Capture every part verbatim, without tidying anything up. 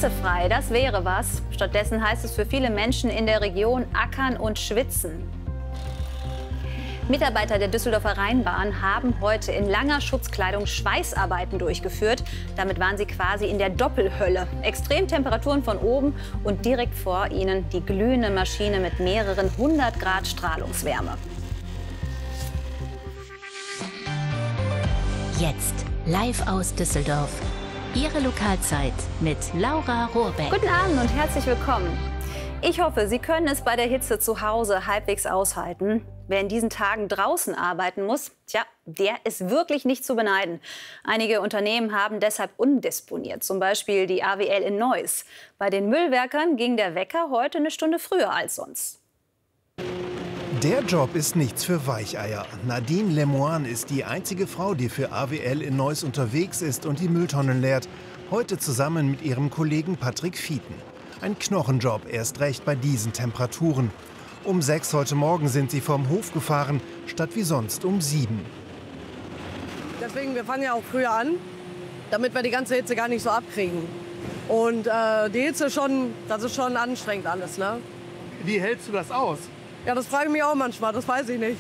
Hitzefrei, das wäre was. Stattdessen heißt es für viele Menschen in der Region ackern und schwitzen. Mitarbeiter der Düsseldorfer Rheinbahn haben heute in langer Schutzkleidung Schweißarbeiten durchgeführt. Damit waren sie quasi in der Doppelhölle. Extremtemperaturen von oben und direkt vor ihnen die glühende Maschine mit mehreren hundert Grad Strahlungswärme. Jetzt live aus Düsseldorf. Ihre Lokalzeit mit Laura Rohrbeck. Guten Abend und herzlich willkommen. Ich hoffe, Sie können es bei der Hitze zu Hause halbwegs aushalten. Wer in diesen Tagen draußen arbeiten muss, tja, der ist wirklich nicht zu beneiden. Einige Unternehmen haben deshalb umdisponiert, zum Beispiel die A W L in Neuss. Bei den Müllwerkern ging der Wecker heute eine Stunde früher als sonst. Der Job ist nichts für Weicheier. Nadine Lemoine ist die einzige Frau, die für A W L in Neuss unterwegs ist und die Mülltonnen leert. Heute zusammen mit ihrem Kollegen Patrick Fieten. Ein Knochenjob, erst recht bei diesen Temperaturen. Um sechs heute Morgen sind sie vom Hof gefahren, statt wie sonst um sieben. Deswegen, wir fangen ja auch früher an, damit wir die ganze Hitze gar nicht so abkriegen. Und äh, die Hitze schon, das ist schon anstrengend alles, ne? Wie hältst du das aus? Ja, das frage ich mich auch manchmal, das weiß ich nicht.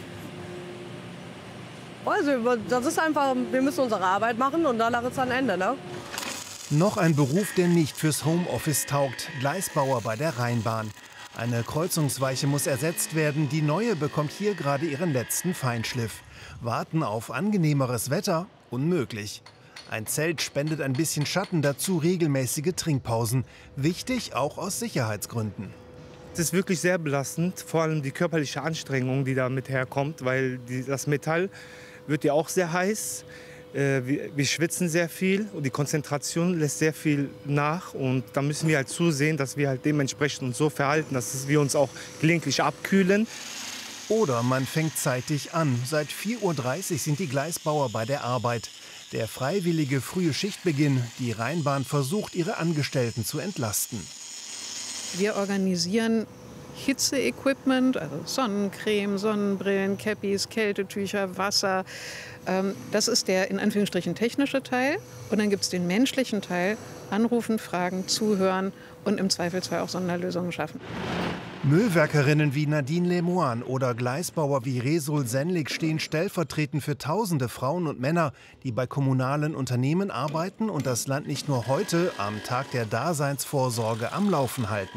Weiß ich, das ist einfach, wir müssen unsere Arbeit machen und danach ist dann Ende, ne? Noch ein Beruf, der nicht fürs Homeoffice taugt. Gleisbauer bei der Rheinbahn. Eine Kreuzungsweiche muss ersetzt werden. Die neue bekommt hier gerade ihren letzten Feinschliff. Warten auf angenehmeres Wetter? Unmöglich. Ein Zelt spendet ein bisschen Schatten, dazu regelmäßige Trinkpausen. Wichtig auch aus Sicherheitsgründen. Es ist wirklich sehr belastend, vor allem die körperliche Anstrengung, die damit herkommt, weil die, das Metall wird ja auch sehr heiß. Äh, wir, wir schwitzen sehr viel und die Konzentration lässt sehr viel nach. Und da müssen wir halt zusehen, dass wir halt dementsprechend uns so verhalten, dass wir uns auch gelegentlich abkühlen. Oder man fängt zeitig an. Seit vier Uhr dreißig sind die Gleisbauer bei der Arbeit. Der freiwillige frühe Schichtbeginn. Die Rheinbahn versucht, ihre Angestellten zu entlasten. Wir organisieren Hitze-Equipment, also Sonnencreme, Sonnenbrillen, Cappies, Kältetücher, Wasser. Das ist der in Anführungsstrichen technische Teil. Und dann gibt es den menschlichen Teil, anrufen, fragen, zuhören und im Zweifelsfall auch Sonderlösungen schaffen. Müllwerkerinnen wie Nadine Lemoine oder Gleisbauer wie Resul Senlik stehen stellvertretend für tausende Frauen und Männer, die bei kommunalen Unternehmen arbeiten und das Land nicht nur heute, am Tag der Daseinsvorsorge, am Laufen halten.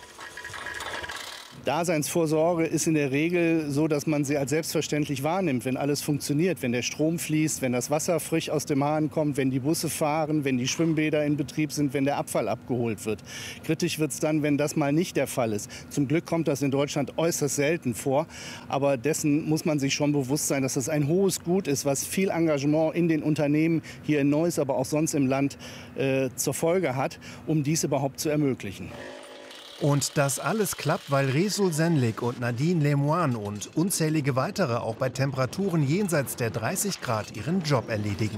Daseinsvorsorge ist in der Regel so, dass man sie als selbstverständlich wahrnimmt, wenn alles funktioniert, wenn der Strom fließt, wenn das Wasser frisch aus dem Hahn kommt, wenn die Busse fahren, wenn die Schwimmbäder in Betrieb sind, wenn der Abfall abgeholt wird. Kritisch wird es dann, wenn das mal nicht der Fall ist. Zum Glück kommt das in Deutschland äußerst selten vor, aber dessen muss man sich schon bewusst sein, dass das ein hohes Gut ist, was viel Engagement in den Unternehmen hier in Neuss, aber auch sonst im Land äh, zur Folge hat, um dies überhaupt zu ermöglichen. Und das alles klappt, weil Resul Senlik und Nadine Lemoine und unzählige weitere auch bei Temperaturen jenseits der dreißig Grad ihren Job erledigen.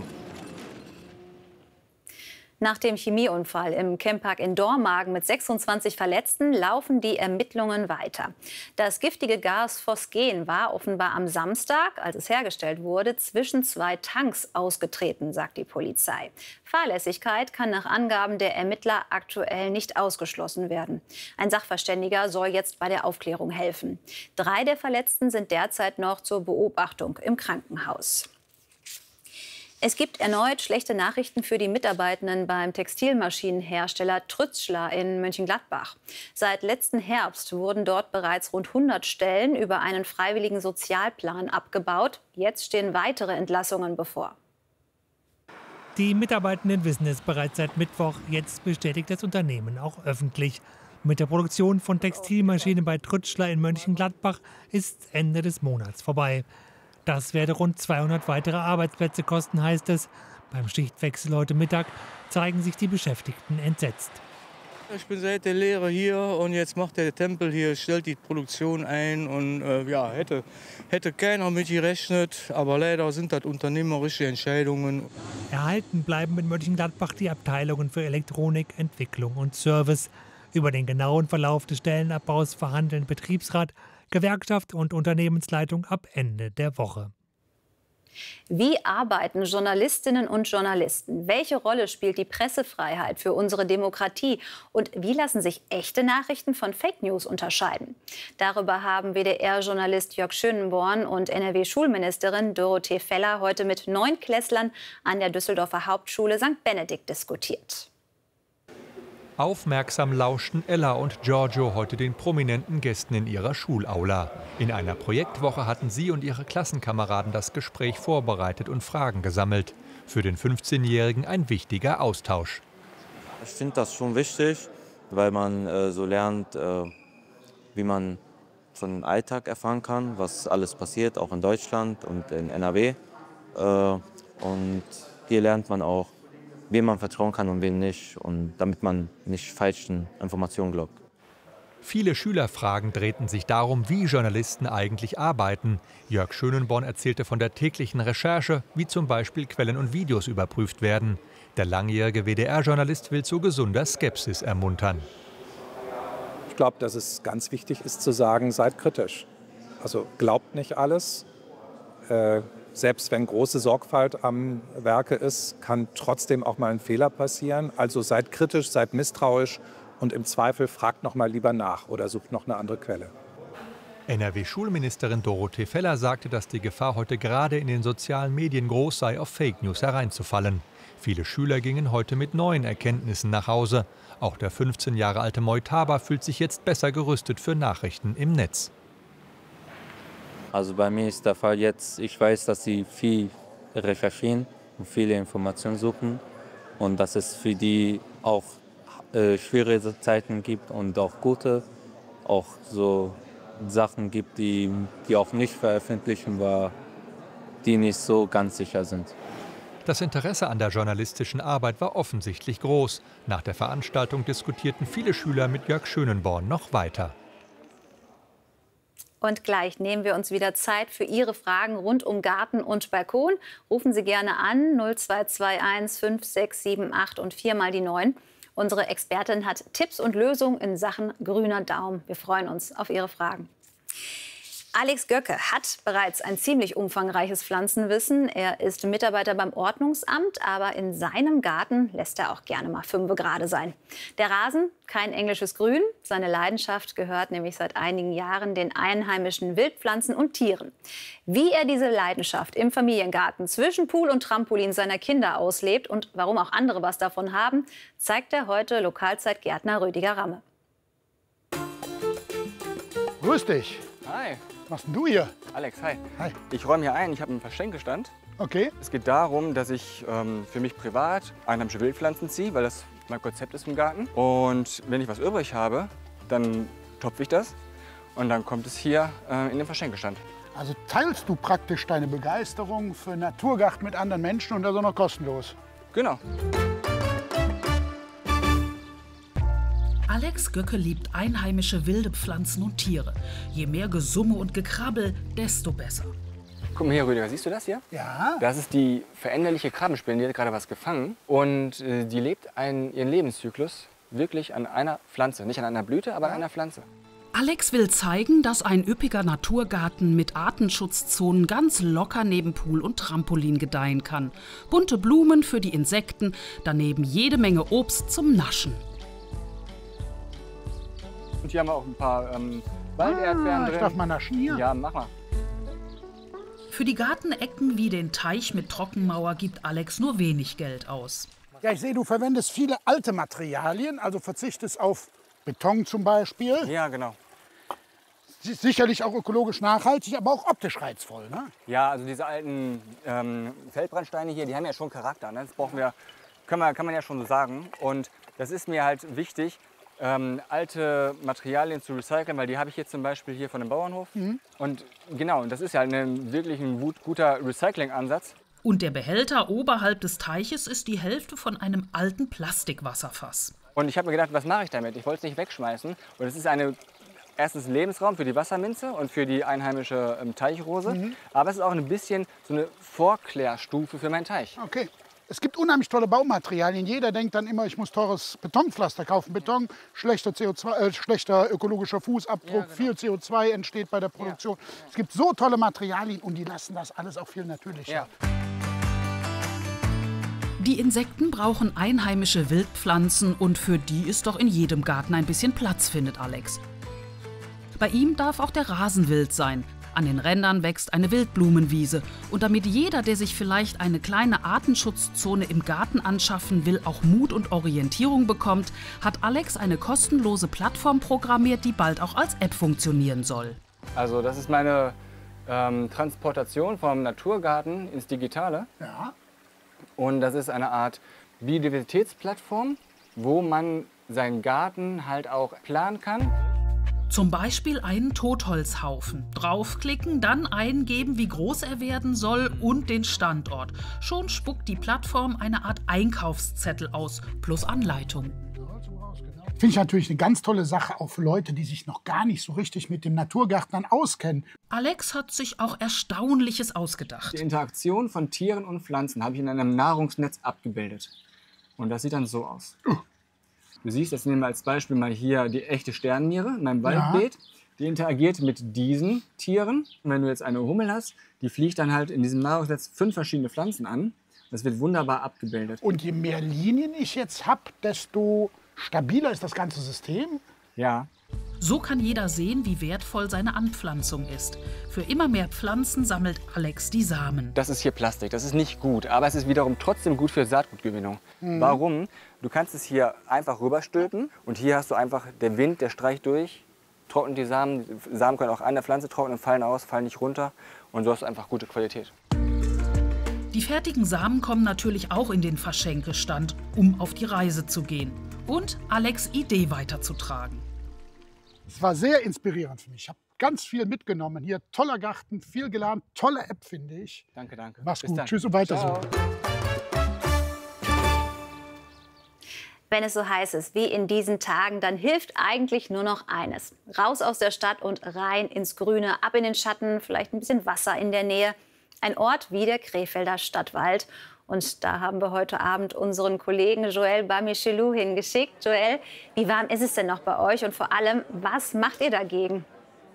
Nach dem Chemieunfall im Chempark in Dormagen mit sechsundzwanzig Verletzten laufen die Ermittlungen weiter. Das giftige Gas Phosgen war offenbar am Samstag, als es hergestellt wurde, zwischen zwei Tanks ausgetreten, sagt die Polizei. Fahrlässigkeit kann nach Angaben der Ermittler aktuell nicht ausgeschlossen werden. Ein Sachverständiger soll jetzt bei der Aufklärung helfen. Drei der Verletzten sind derzeit noch zur Beobachtung im Krankenhaus. Es gibt erneut schlechte Nachrichten für die Mitarbeitenden beim Textilmaschinenhersteller Trützschler in Mönchengladbach. Seit letzten Herbst wurden dort bereits rund hundert Stellen über einen freiwilligen Sozialplan abgebaut. Jetzt stehen weitere Entlassungen bevor. Die Mitarbeitenden wissen es bereits seit Mittwoch. Jetzt bestätigt das Unternehmen auch öffentlich. Mit der Produktion von Textilmaschinen bei Trützschler in Mönchengladbach ist Ende des Monats vorbei. Das werde rund zweihundert weitere Arbeitsplätze kosten, heißt es. Beim Schichtwechsel heute Mittag zeigen sich die Beschäftigten entsetzt. Ich bin seit der Lehre hier und jetzt macht der Tempel hier, stellt die Produktion ein. Und äh, ja, hätte, hätte keiner mit gerechnet, aber leider sind das unternehmerische Entscheidungen. Erhalten bleiben in Mönchengladbach die Abteilungen für Elektronik, Entwicklung und Service. Über den genauen Verlauf des Stellenabbaus verhandeln Betriebsrat, Gewerkschaft und Unternehmensleitung ab Ende der Woche. Wie arbeiten Journalistinnen und Journalisten? Welche Rolle spielt die Pressefreiheit für unsere Demokratie? Und wie lassen sich echte Nachrichten von Fake News unterscheiden? Darüber haben W D R-Journalist Jörg Schönenborn und N R W-Schulministerin Dorothee Feller heute mit Neunklässlern an der Düsseldorfer Hauptschule Sankt Benedikt diskutiert. Aufmerksam lauschten Ella und Giorgio heute den prominenten Gästen in ihrer Schulaula. In einer Projektwoche hatten sie und ihre Klassenkameraden das Gespräch vorbereitet und Fragen gesammelt. Für den fünfzehnjährigen ein wichtiger Austausch. Ich finde das schon wichtig, weil man äh, so lernt, äh, wie man von dem Alltag erfahren kann, was alles passiert, auch in Deutschland und in N R W. Äh, und hier lernt man auch, wem man vertrauen kann und wem nicht, und damit man nicht falschen Informationen glaubt. Viele Schülerfragen drehten sich darum, wie Journalisten eigentlich arbeiten. Jörg Schönenborn erzählte von der täglichen Recherche, wie zum Beispiel Quellen und Videos überprüft werden. Der langjährige W D R-Journalist will zu gesunder Skepsis ermuntern. Ich glaube, dass es ganz wichtig ist zu sagen, seid kritisch. Also glaubt nicht alles. Äh, Selbst wenn große Sorgfalt am Werke ist, kann trotzdem auch mal ein Fehler passieren. Also seid kritisch, seid misstrauisch und im Zweifel fragt noch mal lieber nach oder sucht noch eine andere Quelle. N R W-Schulministerin Dorothee Feller sagte, dass die Gefahr heute gerade in den sozialen Medien groß sei, auf Fake News hereinzufallen. Viele Schüler gingen heute mit neuen Erkenntnissen nach Hause. Auch der fünfzehn Jahre alte Moitaba fühlt sich jetzt besser gerüstet für Nachrichten im Netz. Also bei mir ist der Fall jetzt, ich weiß, dass sie viel recherchieren und viele Informationen suchen und dass es für die auch äh, schwierige Zeiten gibt und auch gute, auch so Sachen gibt, die, die auch nicht veröffentlichen war, die nicht so ganz sicher sind. Das Interesse an der journalistischen Arbeit war offensichtlich groß. Nach der Veranstaltung diskutierten viele Schüler mit Jörg Schönenborn noch weiter. Und gleich nehmen wir uns wieder Zeit für Ihre Fragen rund um Garten und Balkon. Rufen Sie gerne an null zwei zwei eins fünf sechs sieben acht und viermal die neun. Unsere Expertin hat Tipps und Lösungen in Sachen grüner Daumen. Wir freuen uns auf Ihre Fragen. Alex Göcke hat bereits ein ziemlich umfangreiches Pflanzenwissen. Er ist Mitarbeiter beim Ordnungsamt, aber in seinem Garten lässt er auch gerne mal fünfe gerade sein. Der Rasen, kein englisches Grün. Seine Leidenschaft gehört nämlich seit einigen Jahren den einheimischen Wildpflanzen und Tieren. Wie er diese Leidenschaft im Familiengarten zwischen Pool und Trampolin seiner Kinder auslebt und warum auch andere was davon haben, zeigt er heute Lokalzeitgärtner Rüdiger Ramme. Grüß dich. Hi. Was machst denn du hier? Alex, hi. Hi. Ich räume hier ein, ich habe einen Verschenkestand. Okay. Es geht darum, dass ich ähm, für mich privat einheimische Wildpflanzen ziehe, weil das mein Konzept ist im Garten. Und wenn ich was übrig habe, dann topfe ich das und dann kommt es hier äh, in den Verschenkestand. Also teilst du praktisch deine Begeisterung für Naturgarten mit anderen Menschen und das auch noch kostenlos? Genau. Alex Göcke liebt einheimische wilde Pflanzen und Tiere. Je mehr Gesumme und Gekrabbel, desto besser. Guck mal hier, Rüdiger, siehst du das hier? Ja. Das ist die veränderliche Krabbenspinne, die hat gerade was gefangen. Und äh, die lebt einen, ihren Lebenszyklus wirklich an einer Pflanze. Nicht an einer Blüte, aber an einer Pflanze. Alex will zeigen, dass ein üppiger Naturgarten mit Artenschutzzonen ganz locker neben Pool und Trampolin gedeihen kann. Bunte Blumen für die Insekten, daneben jede Menge Obst zum Naschen. Und hier haben wir auch ein paar ähm, Walderdbeeren ah, drin. Ich darf mal naschen hier? Ja, mach mal. Für die Gartenecken wie den Teich mit Trockenmauer gibt Alex nur wenig Geld aus. Ja, ich sehe, du verwendest viele alte Materialien, also verzichtest auf Beton zum Beispiel. Ja, genau. Sicherlich auch ökologisch nachhaltig, aber auch optisch reizvoll, ne? Ja, also diese alten ähm, Feldbrandsteine hier, die haben ja schon Charakter. Ne? Das brauchen wir, können wir, kann man ja schon so sagen. Und das ist mir halt wichtig, Ähm, alte Materialien zu recyceln, weil die habe ich jetzt zum Beispiel hier von dem Bauernhof. Mhm. Und genau, das ist ja ein, wirklich ein gut, guter Recycling-Ansatz. Und der Behälter oberhalb des Teiches ist die Hälfte von einem alten Plastikwasserfass. Und ich habe mir gedacht, was mache ich damit? Ich wollte es nicht wegschmeißen. Und es ist eine, erstens ein Lebensraum für die Wasserminze und für die einheimische ähm, Teichrose. Mhm. Aber es ist auch ein bisschen so eine Vorklärstufe für meinen Teich. Okay. Es gibt unheimlich tolle Baumaterialien. Jeder denkt dann immer, ich muss teures Betonpflaster kaufen. Beton, schlechter, C O zwei, äh, schlechter ökologischer Fußabdruck, ja, genau. Viel C O zwei entsteht bei der Produktion. Ja. Es gibt so tolle Materialien und die lassen das alles auch viel natürlicher. Ja. Die Insekten brauchen einheimische Wildpflanzen und für die ist doch in jedem Garten ein bisschen Platz, findet Alex. Bei ihm darf auch der Rasen wild sein. An den Rändern wächst eine Wildblumenwiese. Und damit jeder, der sich vielleicht eine kleine Artenschutzzone im Garten anschaffen will, auch Mut und Orientierung bekommt, hat Alex eine kostenlose Plattform programmiert, die bald auch als App funktionieren soll. Also das ist meine ähm, Transportation vom Naturgarten ins Digitale. Ja. Und das ist eine Art Biodiversitätsplattform, wo man seinen Garten halt auch planen kann. Zum Beispiel einen Totholzhaufen. Draufklicken, dann eingeben, wie groß er werden soll und den Standort. Schon spuckt die Plattform eine Art Einkaufszettel aus, plus Anleitung. Finde ich natürlich eine ganz tolle Sache, auch für Leute, die sich noch gar nicht so richtig mit dem Naturgärtnern auskennen. Alex hat sich auch Erstaunliches ausgedacht. Die Interaktion von Tieren und Pflanzen habe ich in einem Nahrungsnetz abgebildet. Und das sieht dann so aus. Uh. Du siehst, jetzt nehmen wir als Beispiel mal hier die echte Sternenniere in meinem Waldbeet. Ja. Die interagiert mit diesen Tieren. Und wenn du jetzt eine Hummel hast, die fliegt dann halt in diesem Nahrungsnetz fünf verschiedene Pflanzen an. Das wird wunderbar abgebildet. Und je mehr Linien ich jetzt habe, desto stabiler ist das ganze System? Ja. So kann jeder sehen, wie wertvoll seine Anpflanzung ist. Für immer mehr Pflanzen sammelt Alex die Samen. Das ist hier Plastik, das ist nicht gut, aber es ist wiederum trotzdem gut für Saatgutgewinnung. Mhm. Warum? Du kannst es hier einfach rüberstülpen und hier hast du einfach, der Wind, der streicht durch, trocknet die Samen. Die Samen können auch an der Pflanze trocknen, fallen aus, fallen nicht runter und so hast du einfach gute Qualität. Die fertigen Samen kommen natürlich auch in den Verschenkestand, um auf die Reise zu gehen und Alex' Idee weiterzutragen. Es war sehr inspirierend für mich. Ich habe ganz viel mitgenommen. Hier toller Garten, viel gelernt, tolle App, finde ich. Danke, danke. Mach's Bis gut. dann. Tschüss und weiter Ciao. so. Wenn es so heiß ist wie in diesen Tagen, dann hilft eigentlich nur noch eines. Raus aus der Stadt und rein ins Grüne, ab in den Schatten, vielleicht ein bisschen Wasser in der Nähe. Ein Ort wie der Krefelder Stadtwald. Und da haben wir heute Abend unseren Kollegen Joël Bamichelou hingeschickt. Joël, wie warm ist es denn noch bei euch? Und vor allem, was macht ihr dagegen?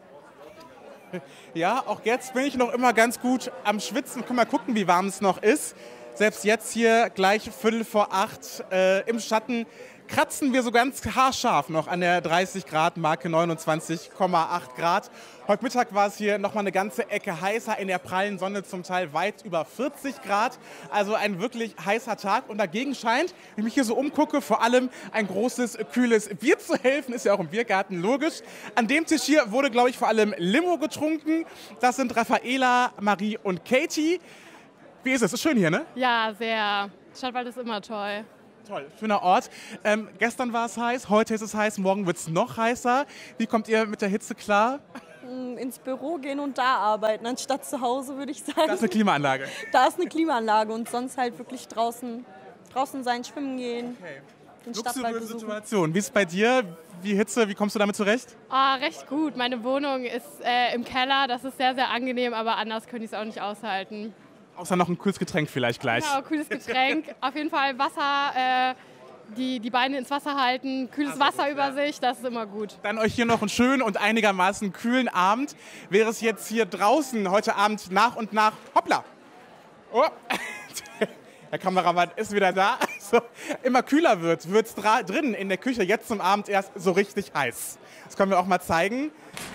Ja, auch jetzt bin ich noch immer ganz gut am Schwitzen. Können wir gucken, wie warm es noch ist. Selbst jetzt hier gleich Viertel vor acht äh, im Schatten kratzen wir so ganz haarscharf noch an der dreißig Grad Marke, neunundzwanzig Komma acht Grad. Heute Mittag war es hier noch mal eine ganze Ecke heißer, in der prallen Sonne zum Teil weit über vierzig Grad. Also ein wirklich heißer Tag und dagegen scheint, wenn ich mich hier so umgucke, vor allem ein großes, kühles Bier zu helfen. Ist ja auch im Biergarten logisch. An dem Tisch hier wurde, glaube ich, vor allem Limo getrunken. Das sind Raffaela, Marie und Katie. Wie ist es? Ist schön hier, ne? Ja, sehr. Stadtwald ist immer toll. Toll, schöner Ort. Ähm, gestern war es heiß, heute ist es heiß, morgen wird es noch heißer. Wie kommt ihr mit der Hitze klar? Ins Büro gehen und da arbeiten, anstatt zu Hause, würde ich sagen. Da ist eine Klimaanlage. Da ist eine Klimaanlage und sonst halt wirklich draußen, draußen sein, schwimmen gehen. Okay. Den Stadtwald besuchen. Situation. Wie ist es bei dir? Wie Hitze, wie kommst du damit zurecht? Ah, recht gut. Meine Wohnung ist äh, im Keller, das ist sehr, sehr angenehm, aber anders könnte ich es auch nicht aushalten. Außer noch ein cooles Getränk vielleicht gleich. Genau, cooles Getränk. Auf jeden Fall Wasser, äh, die, die Beine ins Wasser halten, kühles also Wasser gut, über ja. sich, das ist immer gut. Dann euch hier noch einen schönen und einigermaßen kühlen Abend. Wäre es jetzt hier draußen heute Abend nach und nach, hoppla, oh. Der Kameramann ist wieder da, also, immer kühler wird, wird es drinnen in der Küche jetzt zum Abend erst so richtig heiß. Das können wir auch mal zeigen.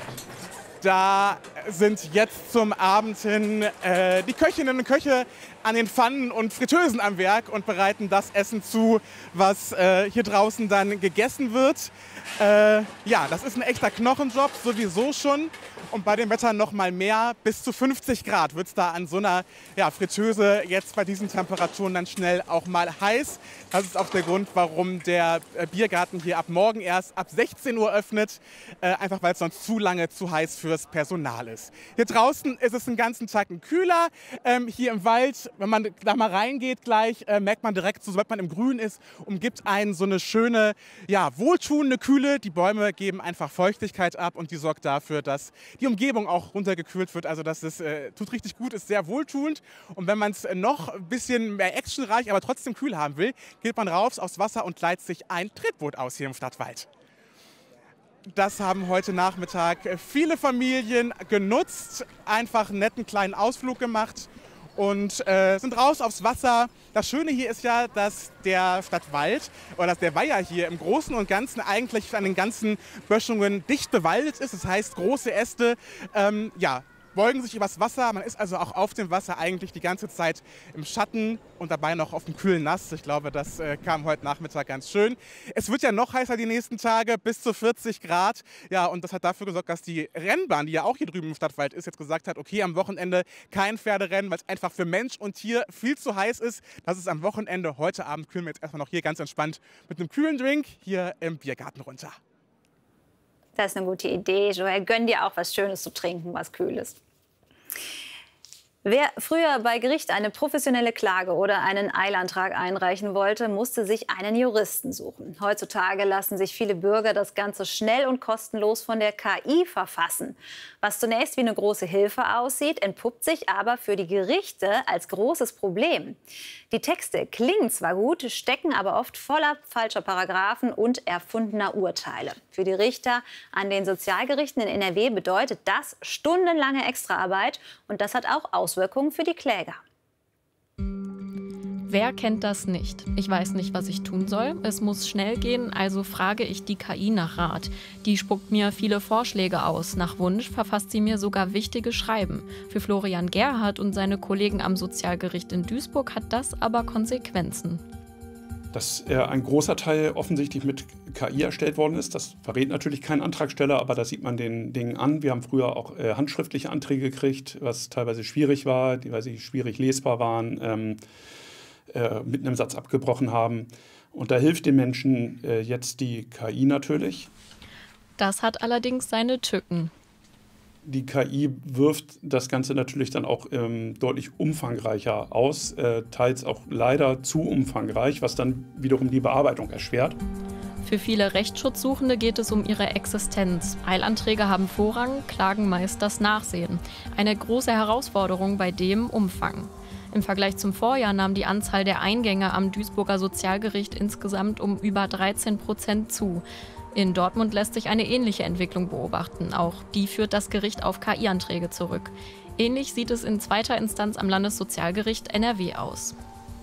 Da sind jetzt zum Abend hin äh, die Köchinnen und Köche an den Pfannen und Fritteusen am Werk und bereiten das Essen zu, was äh, hier draußen dann gegessen wird. Äh, ja, das ist ein echter Knochenjob, sowieso schon. Und bei dem Wetter noch mal mehr, bis zu fünfzig Grad wird es da an so einer ja, Fritteuse jetzt bei diesen Temperaturen dann schnell auch mal heiß. Das ist auch der Grund, warum der Biergarten hier ab morgen erst ab sechzehn Uhr öffnet. Äh, einfach weil es sonst zu lange zu heiß fürs Personal ist. ist. Hier draußen ist es den ganzen Tag kühler. Ähm, hier im Wald, wenn man da mal reingeht gleich, äh, merkt man direkt, sobald man im Grün ist, umgibt einen so eine schöne, ja, wohltuende Kühle. Die Bäume geben einfach Feuchtigkeit ab und die sorgt dafür, dass die Umgebung auch runtergekühlt wird. Also das ist, äh, tut richtig gut, ist sehr wohltuend. Und wenn man es noch ein bisschen mehr actionreich, aber trotzdem kühl haben will, geht man rauf aufs Wasser und leiht sich ein Tretboot aus hier im Stadtwald. Das haben heute Nachmittag viele Familien genutzt, einfach einen netten kleinen Ausflug gemacht und äh, sind raus aufs Wasser. Das Schöne hier ist ja, dass der Stadtwald oder dass der Weiher hier im Großen und Ganzen eigentlich an den ganzen Böschungen dicht bewaldet ist. Das heißt, große Äste, ähm, ja, beugen sich übers Wasser. Man ist also auch auf dem Wasser eigentlich die ganze Zeit im Schatten und dabei noch auf dem kühlen Nass. Ich glaube, das äh, kam heute Nachmittag ganz schön. Es wird ja noch heißer die nächsten Tage, bis zu vierzig Grad. Ja, und das hat dafür gesorgt, dass die Rennbahn, die ja auch hier drüben im Stadtwald ist, jetzt gesagt hat, okay, am Wochenende kein Pferderennen, weil es einfach für Mensch und Tier viel zu heiß ist. Das ist am Wochenende. Heute Abend kühlen wir jetzt erstmal noch hier ganz entspannt mit einem kühlen Drink hier im Biergarten runter. Das ist eine gute Idee, Joel. Gönn dir auch was Schönes zu trinken, was Kühles. Wer früher bei Gericht eine professionelle Klage oder einen Eilantrag einreichen wollte, musste sich einen Juristen suchen. Heutzutage lassen sich viele Bürger das Ganze schnell und kostenlos von der K I verfassen. Was zunächst wie eine große Hilfe aussieht, entpuppt sich aber für die Gerichte als großes Problem. Die Texte klingen zwar gut, stecken aber oft voller falscher Paragraphen und erfundener Urteile. Für die Richter an den Sozialgerichten in N R W bedeutet das stundenlange Extraarbeit und das hat auch Auswirkungen für die Kläger. Wer kennt das nicht? Ich weiß nicht, was ich tun soll. Es muss schnell gehen, also frage ich die K I nach Rat. Die spuckt mir viele Vorschläge aus. Nach Wunsch verfasst sie mir sogar wichtige Schreiben. Für Florian Gerhardt und seine Kollegen am Sozialgericht in Duisburg hat das aber Konsequenzen. Dass äh, ein großer Teil offensichtlich mit K I erstellt worden ist, das verrät natürlich kein Antragsteller, aber das sieht man den Dingen an. Wir haben früher auch äh, handschriftliche Anträge gekriegt, was teilweise schwierig war, die, weil sie schwierig lesbar waren, ähm, äh, mit einem Satz abgebrochen haben. Und da hilft den Menschen äh, jetzt die K I natürlich. Das hat allerdings seine Tücken. Die K I wirft das Ganze natürlich dann auch ähm, deutlich umfangreicher aus, äh, teils auch leider zu umfangreich, was dann wiederum die Bearbeitung erschwert. Für viele Rechtsschutzsuchende geht es um ihre Existenz. Eilanträge haben Vorrang, Klagen meist das Nachsehen. Eine große Herausforderung bei dem Umfang. Im Vergleich zum Vorjahr nahm die Anzahl der Eingänge am Duisburger Sozialgericht insgesamt um über dreizehn Prozent zu. In Dortmund lässt sich eine ähnliche Entwicklung beobachten. Auch die führt das Gericht auf K I-Anträge zurück. Ähnlich sieht es in zweiter Instanz am Landessozialgericht N R W aus.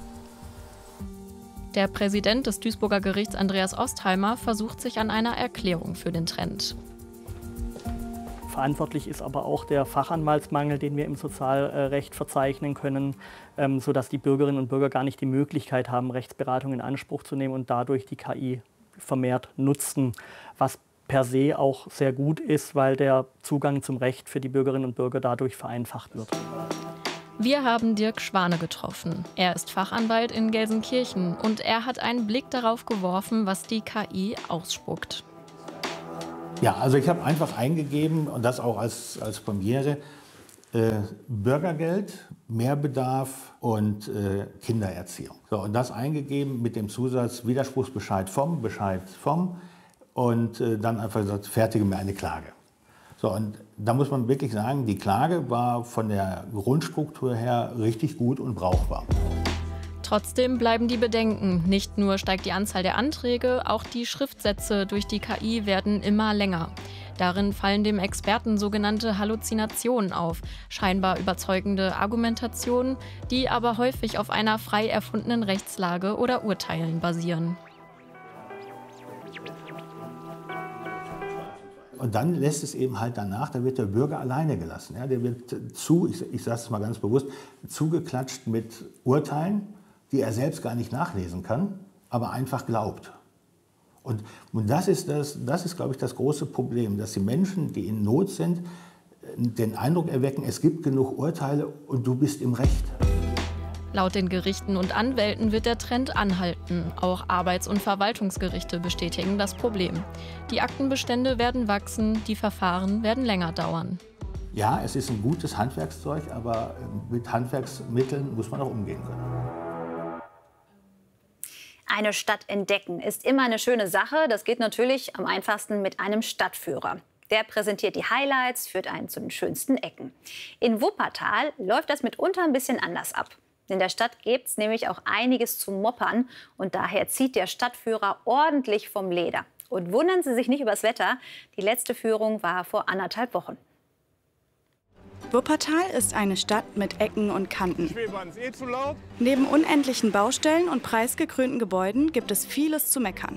Der Präsident des Duisburger Gerichts, Andreas Ostheimer, versucht sich an einer Erklärung für den Trend. Verantwortlich ist aber auch der Fachanwaltsmangel, den wir im Sozialrecht verzeichnen können, sodass die Bürgerinnen und Bürger gar nicht die Möglichkeit haben, Rechtsberatung in Anspruch zu nehmen und dadurch die K I vermehrt nutzen, was per se auch sehr gut ist, weil der Zugang zum Recht für die Bürgerinnen und Bürger dadurch vereinfacht wird. Wir haben Dirk Schwane getroffen. Er ist Fachanwalt in Gelsenkirchen und er hat einen Blick darauf geworfen, was die K I ausspuckt. Ja, also ich habe einfach eingegeben, und das auch als, als Premiere, äh, Bürgergeld, Mehrbedarf und äh, Kindererziehung. So, und das eingegeben mit dem Zusatz Widerspruchsbescheid vom, Bescheid vom und äh, dann einfach gesagt, fertige mir eine Klage. So, und da muss man wirklich sagen, die Klage war von der Grundstruktur her richtig gut und brauchbar. Trotzdem bleiben die Bedenken. Nicht nur steigt die Anzahl der Anträge, auch die Schriftsätze durch die K I werden immer länger. Darin fallen dem Experten sogenannte Halluzinationen auf, scheinbar überzeugende Argumentationen, die aber häufig auf einer frei erfundenen Rechtslage oder Urteilen basieren. Und dann lässt es eben halt danach, da wird der Bürger alleine gelassen. Ja, der wird zu, ich, ich sage es mal ganz bewusst, zugeklatscht mit Urteilen, die er selbst gar nicht nachlesen kann, aber einfach glaubt. Und, und das ist, das, das ist, glaube ich, das große Problem, dass die Menschen, die in Not sind, den Eindruck erwecken, es gibt genug Urteile und du bist im Recht. Laut den Gerichten und Anwälten wird der Trend anhalten. Auch Arbeits- und Verwaltungsgerichte bestätigen das Problem. Die Aktenbestände werden wachsen, die Verfahren werden länger dauern. Ja, es ist ein gutes Handwerkszeug, aber mit Handwerksmitteln muss man auch umgehen können. Eine Stadt entdecken ist immer eine schöne Sache. Das geht natürlich am einfachsten mit einem Stadtführer. Der präsentiert die Highlights, führt einen zu den schönsten Ecken. In Wuppertal läuft das mitunter ein bisschen anders ab. In der Stadt gibt es nämlich auch einiges zu moppern. Und daher zieht der Stadtführer ordentlich vom Leder. Und wundern Sie sich nicht übers Wetter. Die letzte Führung war vor anderthalb Wochen. Wuppertal ist eine Stadt mit Ecken und Kanten. Neben unendlichen Baustellen und preisgekrönten Gebäuden gibt es vieles zu meckern.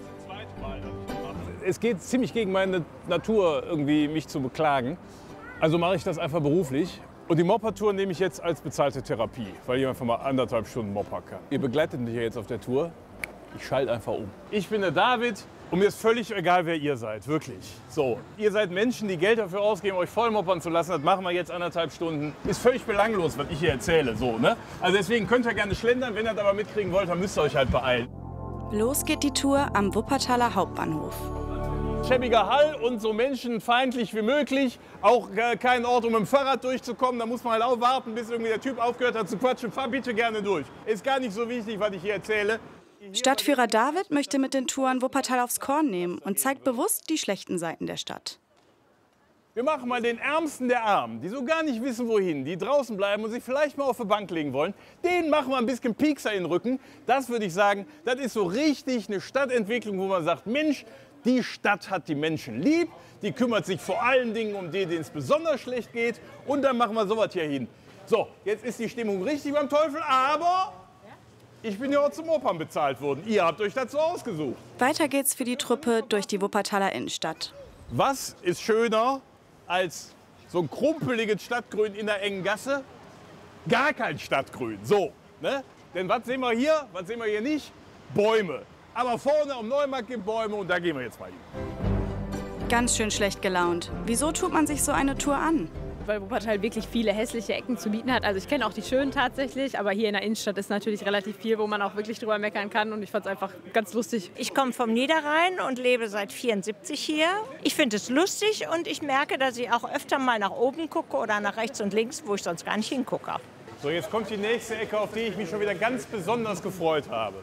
Es geht ziemlich gegen meine Natur, irgendwie mich zu beklagen. Also mache ich das einfach beruflich. Und die Moppertour nehme ich jetzt als bezahlte Therapie, weil ich einfach mal anderthalb Stunden moppern kann. Ihr begleitet mich ja jetzt auf der Tour. Ich schalte einfach um. Ich bin der David und mir ist völlig egal, wer ihr seid, wirklich. So, ihr seid Menschen, die Geld dafür ausgeben, euch voll moppern zu lassen. Das machen wir jetzt anderthalb Stunden. Ist völlig belanglos, was ich hier erzähle. So, ne? Also deswegen könnt ihr gerne schlendern. Wenn ihr das aber mitkriegen wollt, dann müsst ihr euch halt beeilen. Los geht die Tour am Wuppertaler Hauptbahnhof. Schäbiger Hall und so menschenfeindlich wie möglich. Auch äh, kein Ort, um mit dem Fahrrad durchzukommen. Da muss man halt auch warten, bis irgendwie der Typ aufgehört hat zu quatschen. Fahr bitte gerne durch. Ist gar nicht so wichtig, was ich hier erzähle. Stadtführer David möchte mit den Touren Wuppertal aufs Korn nehmen und zeigt bewusst die schlechten Seiten der Stadt. Wir machen mal den Ärmsten der Armen, die so gar nicht wissen, wohin, die draußen bleiben und sich vielleicht mal auf die Bank legen wollen. Denen machen wir ein bisschen Piekser in den Rücken. Das würde ich sagen, das ist so richtig eine Stadtentwicklung, wo man sagt, Mensch, die Stadt hat die Menschen lieb, die kümmert sich vor allen Dingen um die, denen es besonders schlecht geht. Und dann machen wir sowas hier hin. So, jetzt ist die Stimmung richtig beim Teufel, aber ich bin ja auch zum Opern bezahlt worden. Ihr habt euch dazu ausgesucht. Weiter geht's für die Truppe durch die Wuppertaler Innenstadt. Was ist schöner als so ein krumpeliges Stadtgrün in der engen Gasse? Gar kein Stadtgrün. So, ne? Denn was sehen wir hier? Was sehen wir hier nicht? Bäume. Aber vorne am Neumarkt gibt Bäume und da gehen wir jetzt mal hin. Ganz schön schlecht gelaunt. Wieso tut man sich so eine Tour an? Weil Wuppertal wirklich viele hässliche Ecken zu bieten hat. Also ich kenne auch die schönen tatsächlich, aber hier in der Innenstadt ist natürlich relativ viel, wo man auch wirklich drüber meckern kann. Und ich fand es einfach ganz lustig. Ich komme vom Niederrhein und lebe seit vierundsiebzig hier. Ich finde es lustig und ich merke, dass ich auch öfter mal nach oben gucke oder nach rechts und links, wo ich sonst gar nicht hingucke. So, jetzt kommt die nächste Ecke, auf die ich mich schon wieder ganz besonders gefreut habe.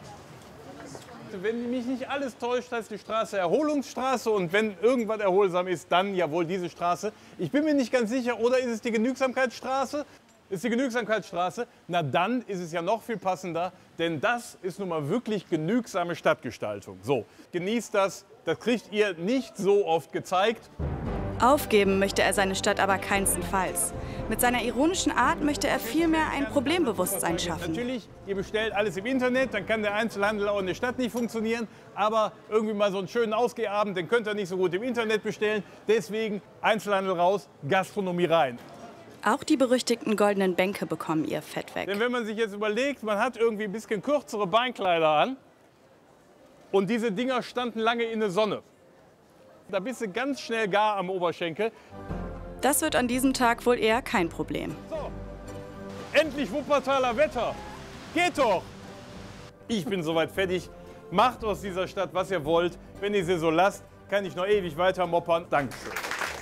Wenn mich nicht alles täuscht, heißt die Straße Erholungsstraße und wenn irgendwas erholsam ist, dann ja wohl diese Straße. Ich bin mir nicht ganz sicher, oder ist es die Genügsamkeitsstraße? Ist die Genügsamkeitsstraße? Na dann ist es ja noch viel passender, denn das ist nun mal wirklich genügsame Stadtgestaltung. So, genießt das, das kriegt ihr nicht so oft gezeigt. Aufgeben möchte er seine Stadt aber keinstenfalls. Mit seiner ironischen Art möchte er vielmehr ein Problembewusstsein schaffen. Natürlich, ihr bestellt alles im Internet, dann kann der Einzelhandel auch in der Stadt nicht funktionieren. Aber irgendwie mal so einen schönen Ausgehabend, den könnt ihr nicht so gut im Internet bestellen. Deswegen Einzelhandel raus, Gastronomie rein. Auch die berüchtigten goldenen Bänke bekommen ihr Fett weg. Denn wenn man sich jetzt überlegt, man hat irgendwie ein bisschen kürzere Beinkleider an und diese Dinger standen lange in der Sonne. Da bist du ganz schnell gar am Oberschenkel. Das wird an diesem Tag wohl eher kein Problem. So, endlich Wuppertaler Wetter. Geht doch! Ich bin soweit fertig. Macht aus dieser Stadt, was ihr wollt. Wenn ihr sie so lasst, kann ich noch ewig weiter moppern. Dankeschön.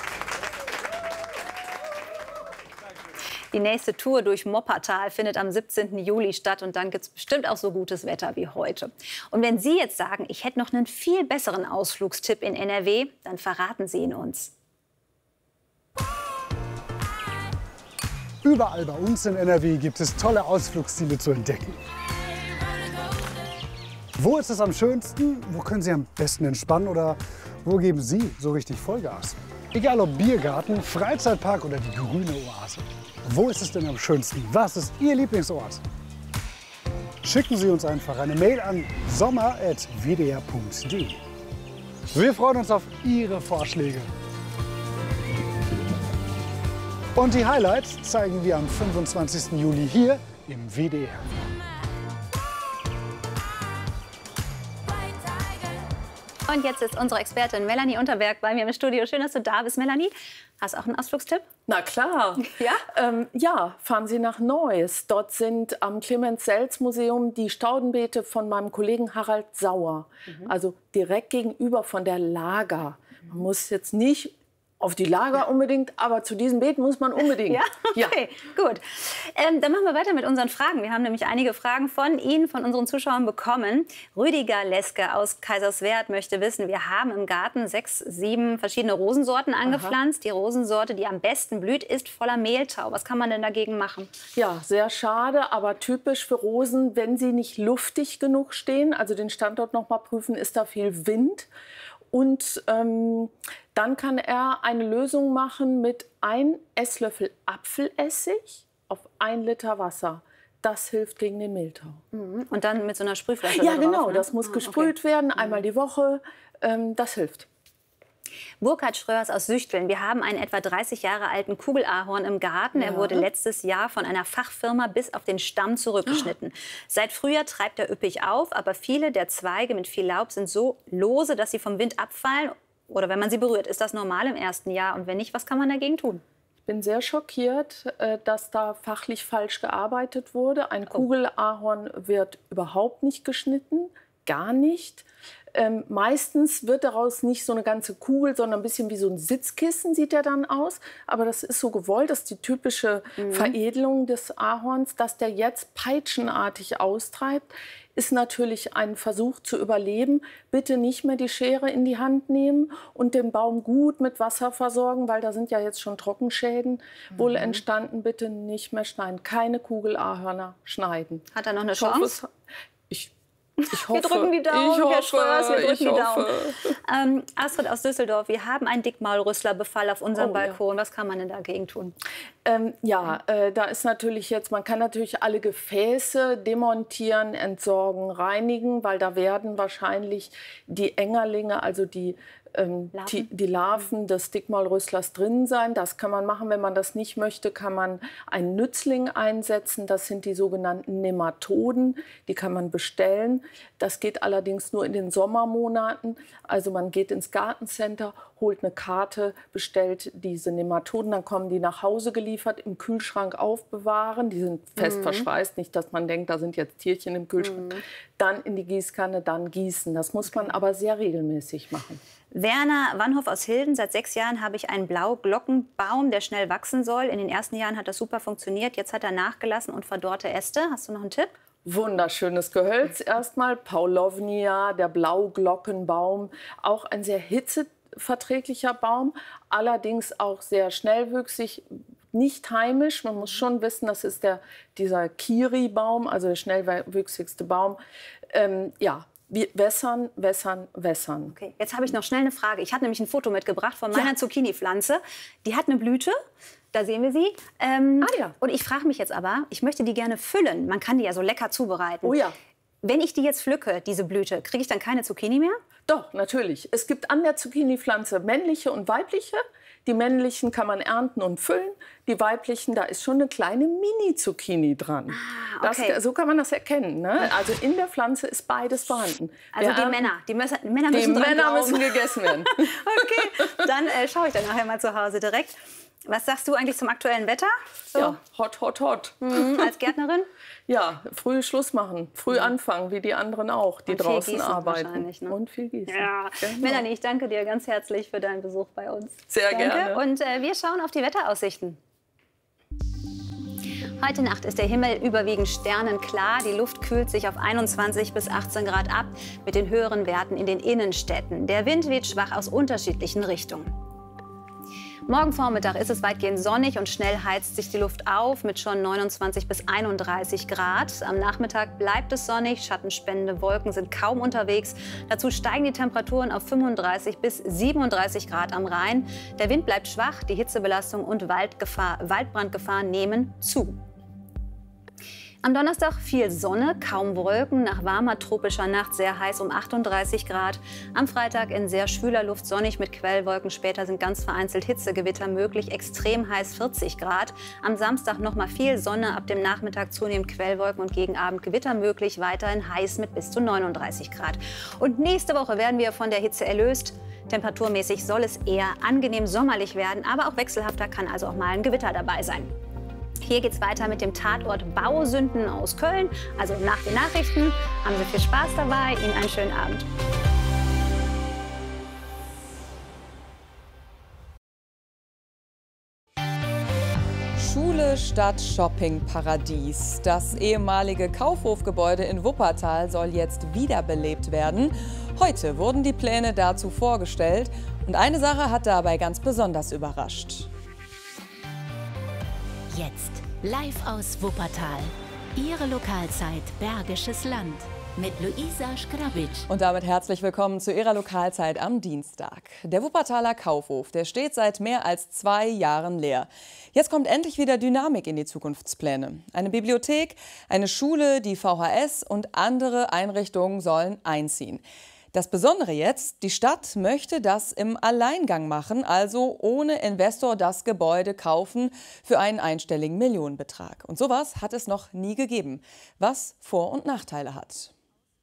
Die nächste Tour durch Moppertal findet am siebzehnten Juli statt und dann gibt es bestimmt auch so gutes Wetter wie heute. Und wenn Sie jetzt sagen, ich hätte noch einen viel besseren Ausflugstipp in N R W, dann verraten Sie ihn uns. Überall bei uns in N R W gibt es tolle Ausflugsziele zu entdecken. Wo ist es am schönsten? Wo können Sie am besten entspannen oder wo geben Sie so richtig Vollgas? Egal ob Biergarten, Freizeitpark oder die grüne Oase. Wo ist es denn am schönsten? Was ist Ihr Lieblingsort? Schicken Sie uns einfach eine Mail an sommer at w d r punkt d e. Wir freuen uns auf Ihre Vorschläge. Und die Highlights zeigen wir am fünfundzwanzigsten Juli hier im W D R. Und jetzt ist unsere Expertin Melanie Unterberg bei mir im Studio. Schön, dass du da bist, Melanie. Hast du auch einen Ausflugstipp? Na klar. Ja? Ähm, ja, fahren Sie nach Neuss. Dort sind am Clemens-Selz-Museum die Staudenbeete von meinem Kollegen Harald Sauer. Mhm. Also direkt gegenüber von der Lager. Man muss jetzt nicht Auf die Lager unbedingt, aber zu diesem Beet muss man unbedingt. Ja, okay, ja. Gut. Ähm, dann machen wir weiter mit unseren Fragen. Wir haben nämlich einige Fragen von Ihnen, von unseren Zuschauern bekommen. Rüdiger Leske aus Kaiserswerth möchte wissen, wir haben im Garten sechs, sieben verschiedene Rosensorten angepflanzt. Aha. Die Rosensorte, die am besten blüht, ist voller Mehltau. Was kann man denn dagegen machen? Ja, sehr schade, aber typisch für Rosen, wenn sie nicht luftig genug stehen, also den Standort noch mal prüfen, ist da viel Wind. Und ähm, dann kann er eine Lösung machen mit ein Esslöffel Apfelessig auf ein Liter Wasser. Das hilft gegen den Mehltau. Mhm. Und dann mit so einer Sprühflasche Ja, da genau. drauf, ne? Das muss ah, gesprüht okay. werden, einmal die Woche. Ähm, das hilft. Burkhard Schröers aus Süchteln. Wir haben einen etwa dreißig Jahre alten Kugelahorn im Garten. Ja. Er wurde letztes Jahr von einer Fachfirma bis auf den Stamm zurückgeschnitten. Oh. Seit Frühjahr treibt er üppig auf, aber viele der Zweige mit viel Laub sind so lose, dass sie vom Wind abfallen. Oder wenn man sie berührt. Ist das normal im ersten Jahr? Und wenn nicht, was kann man dagegen tun? Ich bin sehr schockiert, dass da fachlich falsch gearbeitet wurde. Ein Kugelahorn wird überhaupt nicht geschnitten, gar nicht. Ähm, meistens wird daraus nicht so eine ganze Kugel, sondern ein bisschen wie so ein Sitzkissen sieht er dann aus. Aber das ist so gewollt, das ist die typische mhm. Veredelung des Ahorns. Dass der jetzt peitschenartig austreibt, ist natürlich ein Versuch zu überleben. Bitte nicht mehr die Schere in die Hand nehmen und den Baum gut mit Wasser versorgen, weil da sind ja jetzt schon Trockenschäden mhm. wohl entstanden. Bitte nicht mehr schneiden, keine Kugelahörner schneiden. Hat er noch eine Chance? Ich Ich hoffe, wir drücken die Daumen, ich hoffe, Herr Schröers, wir drücken ich die Daumen. hoffe. Ähm, Astrid aus Düsseldorf, wir haben einen Dickmaulrüsslerbefall auf unserem Oh, Balkon. Ja. Was kann man denn dagegen tun? Ähm, ja, äh, da ist natürlich jetzt, man kann natürlich alle Gefäße demontieren, entsorgen, reinigen, weil da werden wahrscheinlich die Engerlinge, also die Ähm, Larven? Die, die Larven des Dickmaulrüsslers drin sein. Das kann man machen. Wenn man das nicht möchte, kann man einen Nützling einsetzen. Das sind die sogenannten Nematoden. Die kann man bestellen. Das geht allerdings nur in den Sommermonaten. Also man geht ins Gartencenter, holt eine Karte, bestellt diese Nematoden. Dann kommen die nach Hause geliefert, im Kühlschrank aufbewahren. Die sind fest mhm. verschweißt. Nicht, dass man denkt, da sind jetzt Tierchen im Kühlschrank. Mhm. Dann in die Gießkanne, dann gießen. Das muss man aber sehr regelmäßig machen. Werner Wannhoff aus Hilden. Seit sechs Jahren habe ich einen Blauglockenbaum, der schnell wachsen soll. In den ersten Jahren hat das super funktioniert. Jetzt hat er nachgelassen und verdorrte Äste. Hast du noch einen Tipp? Wunderschönes Gehölz erstmal. Paulownia, der Blauglockenbaum. Auch ein sehr hitzeverträglicher Baum. Allerdings auch sehr schnellwüchsig. Nicht heimisch. Man muss schon wissen, das ist der, dieser Kiri-Baum, also der schnellwüchsigste Baum. Ähm, ja. Wir wässern, wässern, wässern. Okay, jetzt habe ich noch schnell eine Frage. Ich habe nämlich ein Foto mitgebracht von meiner ja. Zucchini-Pflanze. Die hat eine Blüte, da sehen wir sie. Ähm, ah, ja. Und ich frage mich jetzt aber, ich möchte die gerne füllen. Man kann die ja so lecker zubereiten. Oh ja. Wenn ich die jetzt pflücke, diese Blüte, kriege ich dann keine Zucchini mehr? Doch, natürlich. Es gibt an der Zucchini-Pflanze männliche und weibliche. Die männlichen kann man ernten und füllen. Die weiblichen, da ist schon eine kleine Mini-Zucchini dran. Ah, okay. Das, so kann man das erkennen. Ne? Also in der Pflanze ist beides vorhanden. Also Wir die ernten, Männer, die, müssen, die Männer müssen, die dran Männer glauben. müssen gegessen werden. Okay, dann äh, schaue ich dann nachher mal zu Hause direkt. Was sagst du eigentlich zum aktuellen Wetter? So. Ja, hot, hot, hot. Mhm, als Gärtnerin? Ja, früh Schluss machen, früh mhm. anfangen, wie die anderen auch, die und draußen viel arbeiten. Ne? Und viel gießen. Ja. Genau. Melanie, ich danke dir ganz herzlich für deinen Besuch bei uns. Sehr danke. gerne. Und äh, wir schauen auf die Wetteraussichten. Heute Nacht ist der Himmel überwiegend sternenklar. Die Luft kühlt sich auf einundzwanzig bis achtzehn Grad ab, mit den höheren Werten in den Innenstädten. Der Wind weht schwach aus unterschiedlichen Richtungen. Morgen Vormittag ist es weitgehend sonnig und schnell heizt sich die Luft auf mit schon neunundzwanzig bis einunddreißig Grad. Am Nachmittag bleibt es sonnig, schattenspendende Wolken sind kaum unterwegs. Dazu steigen die Temperaturen auf fünfunddreißig bis siebenunddreißig Grad am Rhein. Der Wind bleibt schwach, die Hitzebelastung und Waldgefahr, Waldbrandgefahr nehmen zu. Am Donnerstag viel Sonne, kaum Wolken, nach warmer tropischer Nacht sehr heiß um achtunddreißig Grad. Am Freitag in sehr schwüler Luft sonnig mit Quellwolken. Später sind ganz vereinzelt Hitzegewitter möglich, extrem heiß vierzig Grad. Am Samstag noch mal viel Sonne, ab dem Nachmittag zunehmend Quellwolken und gegen Abend Gewitter möglich. Weiterhin heiß mit bis zu neununddreißig Grad. Und nächste Woche werden wir von der Hitze erlöst. Temperaturmäßig soll es eher angenehm sommerlich werden, aber auch wechselhafter, kann also auch mal ein Gewitter dabei sein. Hier geht's weiter mit dem Tatort Bausünden aus Köln. Also nach den Nachrichten. Haben Sie viel Spaß dabei. Ihnen einen schönen Abend. Liebe Stadt Shoppingparadies. Das ehemalige Kaufhofgebäude in Wuppertal soll jetzt wiederbelebt werden. Heute wurden die Pläne dazu vorgestellt und eine Sache hat dabei ganz besonders überrascht. Jetzt live aus Wuppertal. Ihre Lokalzeit Bergisches Land mit Luisa Schgrabitsch. Und damit herzlich willkommen zu Ihrer Lokalzeit am Dienstag. Der Wuppertaler Kaufhof, der steht seit mehr als zwei Jahren leer. Jetzt kommt endlich wieder Dynamik in die Zukunftspläne. Eine Bibliothek, eine Schule, die V H S und andere Einrichtungen sollen einziehen. Das Besondere jetzt, die Stadt möchte das im Alleingang machen, also ohne Investor das Gebäude kaufen für einen einstelligen Millionenbetrag. Und sowas hat es noch nie gegeben, was Vor- und Nachteile hat.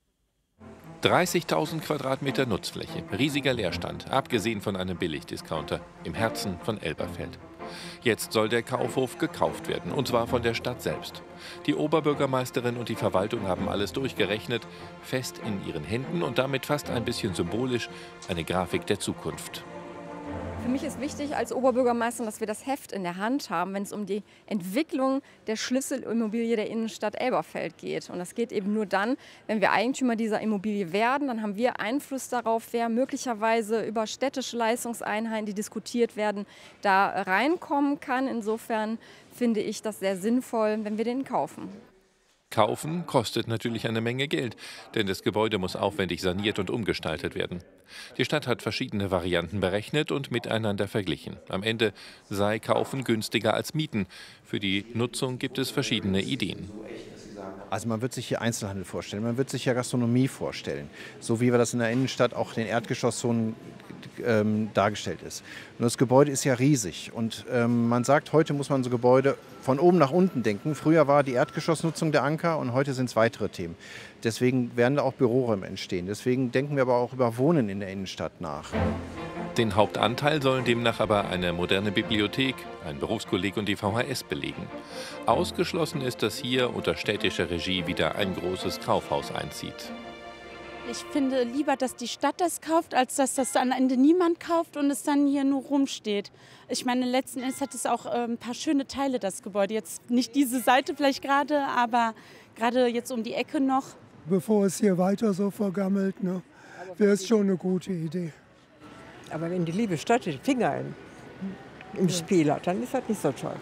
dreißigtausend Quadratmeter Nutzfläche, riesiger Leerstand, abgesehen von einem Billigdiscounter im Herzen von Elberfeld. Jetzt soll der Kaufhof gekauft werden, und zwar von der Stadt selbst. Die Oberbürgermeisterin und die Verwaltung haben alles durchgerechnet, fest in ihren Händen und damit fast ein bisschen symbolisch eine Grafik der Zukunft. Für mich ist wichtig als Oberbürgermeisterin, dass wir das Heft in der Hand haben, wenn es um die Entwicklung der Schlüsselimmobilie der Innenstadt Elberfeld geht. Und das geht eben nur dann, wenn wir Eigentümer dieser Immobilie werden. Dann haben wir Einfluss darauf, wer möglicherweise über städtische Leistungseinheiten, die diskutiert werden, da reinkommen kann. Insofern finde ich das sehr sinnvoll, wenn wir den kaufen. Kaufen kostet natürlich eine Menge Geld, denn das Gebäude muss aufwendig saniert und umgestaltet werden. Die Stadt hat verschiedene Varianten berechnet und miteinander verglichen. Am Ende sei Kaufen günstiger als Mieten. Für die Nutzung gibt es verschiedene Ideen. Also man wird sich hier Einzelhandel vorstellen, man wird sich hier Gastronomie vorstellen, so wie wir das in der Innenstadt auch in den Erdgeschosszonen ähm, dargestellt ist. Nur das Gebäude ist ja riesig und ähm, man sagt, heute muss man so Gebäude von oben nach unten denken. Früher war die Erdgeschossnutzung der Anker und heute sind es weitere Themen. Deswegen werden da auch Büroräume entstehen. Deswegen denken wir aber auch über Wohnen in der Innenstadt nach. Den Hauptanteil sollen demnach aber eine moderne Bibliothek, ein Berufskolleg und die V H S belegen. Ausgeschlossen ist, dass hier unter städtischer Regie wieder ein großes Kaufhaus einzieht. Ich finde lieber, dass die Stadt das kauft, als dass das am Ende niemand kauft und es dann hier nur rumsteht. Ich meine, letzten Endes hat es auch äh, ein paar schöne Teile, das Gebäude. Jetzt nicht diese Seite vielleicht gerade, aber gerade jetzt um die Ecke noch. Bevor es hier weiter so vergammelt, ne, wäre es schon eine gute Idee. Aber wenn die liebe Stadt den Finger im, im Spiel hat, dann ist das nicht so toll.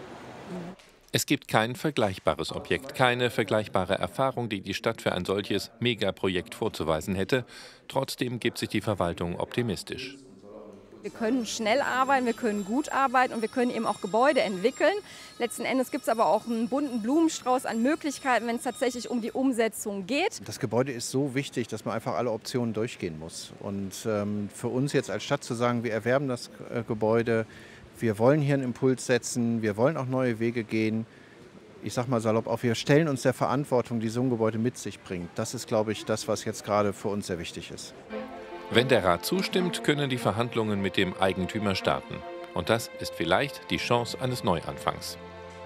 Es gibt kein vergleichbares Objekt, keine vergleichbare Erfahrung, die die Stadt für ein solches Megaprojekt vorzuweisen hätte. Trotzdem gibt sich die Verwaltung optimistisch. Wir können schnell arbeiten, wir können gut arbeiten und wir können eben auch Gebäude entwickeln. Letzten Endes gibt es aber auch einen bunten Blumenstrauß an Möglichkeiten, wenn es tatsächlich um die Umsetzung geht. Das Gebäude ist so wichtig, dass man einfach alle Optionen durchgehen muss. Und ähm, für uns jetzt als Stadt zu sagen, wir erwerben das äh, Gebäude, wir wollen hier einen Impuls setzen, wir wollen auch neue Wege gehen. Ich sage mal salopp, auch wir stellen uns der Verantwortung, die so ein Gebäude mit sich bringt. Das ist, glaube ich, das, was jetzt gerade für uns sehr wichtig ist. Wenn der Rat zustimmt, können die Verhandlungen mit dem Eigentümer starten. Und das ist vielleicht die Chance eines Neuanfangs.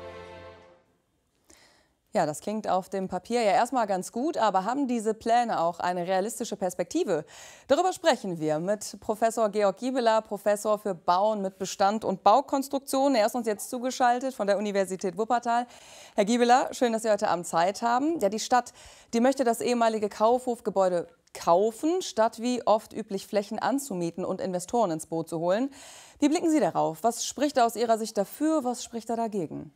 Ja, das klingt auf dem Papier ja erstmal ganz gut, aber haben diese Pläne auch eine realistische Perspektive? Darüber sprechen wir mit Professor Georg Giebeler, Professor für Bauen mit Bestand und Baukonstruktion. Er ist uns jetzt zugeschaltet von der Universität Wuppertal. Herr Giebeler, schön, dass Sie heute Abend Zeit haben. Ja, die Stadt, die möchte das ehemalige Kaufhofgebäude kaufen, statt wie oft üblich Flächen anzumieten und Investoren ins Boot zu holen. Wie blicken Sie darauf? Was spricht da aus Ihrer Sicht dafür, was spricht da dagegen?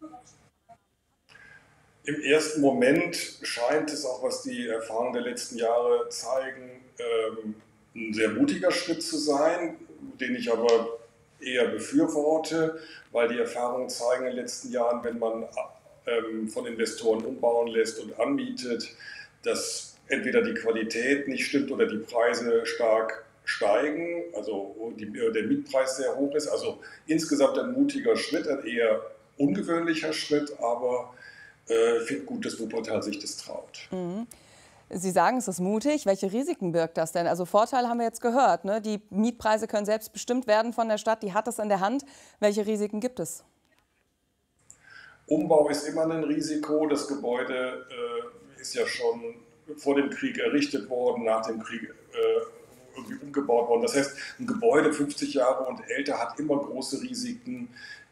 Im ersten Moment scheint es auch, was die Erfahrungen der letzten Jahre zeigen, ein sehr mutiger Schritt zu sein, den ich aber eher befürworte, weil die Erfahrungen zeigen in den letzten Jahren, wenn man von Investoren umbauen lässt und anmietet, dass entweder die Qualität nicht stimmt oder die Preise stark steigen, also die, der Mietpreis sehr hoch ist. Also insgesamt ein mutiger Schritt, ein eher ungewöhnlicher Schritt, aber ich finde gut, dass Wuppertal sich das traut. Mhm. Sie sagen, es ist mutig. Welche Risiken birgt das denn? Also Vorteile haben wir jetzt gehört, ne? Die Mietpreise können selbst bestimmt werden von der Stadt, die hat es in der Hand. Welche Risiken gibt es? Umbau ist immer ein Risiko. Das Gebäude äh, ist ja schon vor dem Krieg errichtet worden, nach dem Krieg äh, irgendwie umgebaut worden. Das heißt, ein Gebäude fünfzig Jahre und älter hat immer große Risiken.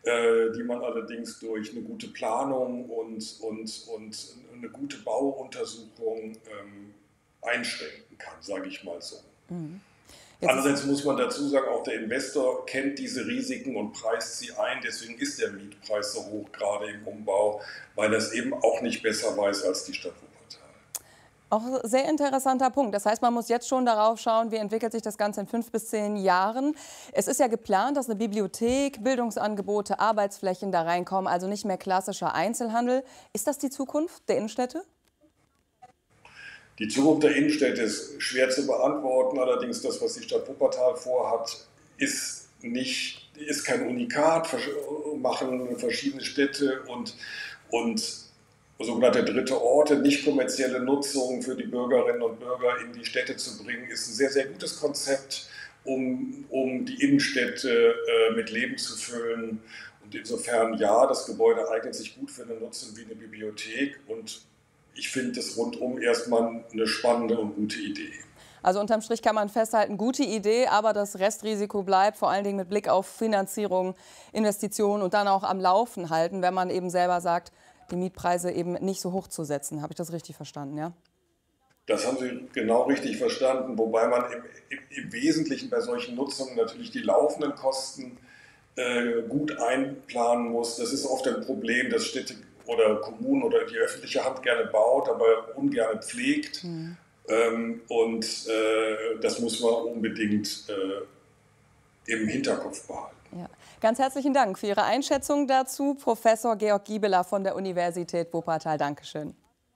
äh, die man allerdings durch eine gute Planung und, und, und eine gute Bauuntersuchung ähm, einschränken kann, sage ich mal so. Mhm. Andererseits muss man dazu sagen, auch der Investor kennt diese Risiken und preist sie ein. Deswegen ist der Mietpreis so hoch, gerade im Umbau, weil er es eben auch nicht besser weiß als die Stadt Wuppertal. Auch sehr interessanter Punkt. Das heißt, man muss jetzt schon darauf schauen, wie entwickelt sich das Ganze in fünf bis zehn Jahren. Es ist ja geplant, dass eine Bibliothek, Bildungsangebote, Arbeitsflächen da reinkommen, also nicht mehr klassischer Einzelhandel. Ist das die Zukunft der Innenstädte? Die Zukunft der Innenstädte ist schwer zu beantworten. Allerdings das, was die Stadt Wuppertal vorhat, ist, nicht, ist kein Unikat. Machen verschiedene Städte und, und sogenannte dritte Orte, nicht kommerzielle Nutzung für die Bürgerinnen und Bürger in die Städte zu bringen, ist ein sehr, sehr gutes Konzept, um, um die Innenstädte äh, mit Leben zu füllen. Und insofern, ja, das Gebäude eignet sich gut für eine Nutzung wie eine Bibliothek und ich finde das rundum erstmal eine spannende und gute Idee. Also unterm Strich kann man festhalten, gute Idee, aber das Restrisiko bleibt, vor allen Dingen mit Blick auf Finanzierung, Investitionen und dann auch am Laufen halten, wenn man eben selber sagt, die Mietpreise eben nicht so hoch zu setzen. Habe ich das richtig verstanden, ja? Das haben Sie genau richtig verstanden, wobei man im, im, im Wesentlichen bei solchen Nutzungen natürlich die laufenden Kosten äh, gut einplanen muss. Das ist oft ein Problem, dass Städte oder Kommunen oder die öffentliche Hand gerne baut, aber ungern pflegt. Mhm. Ähm, und äh, das muss man unbedingt äh, im Hinterkopf behalten. Ja. Ganz herzlichen Dank für Ihre Einschätzung dazu, Professor Georg Giebeler von der Universität Wuppertal. Dankeschön.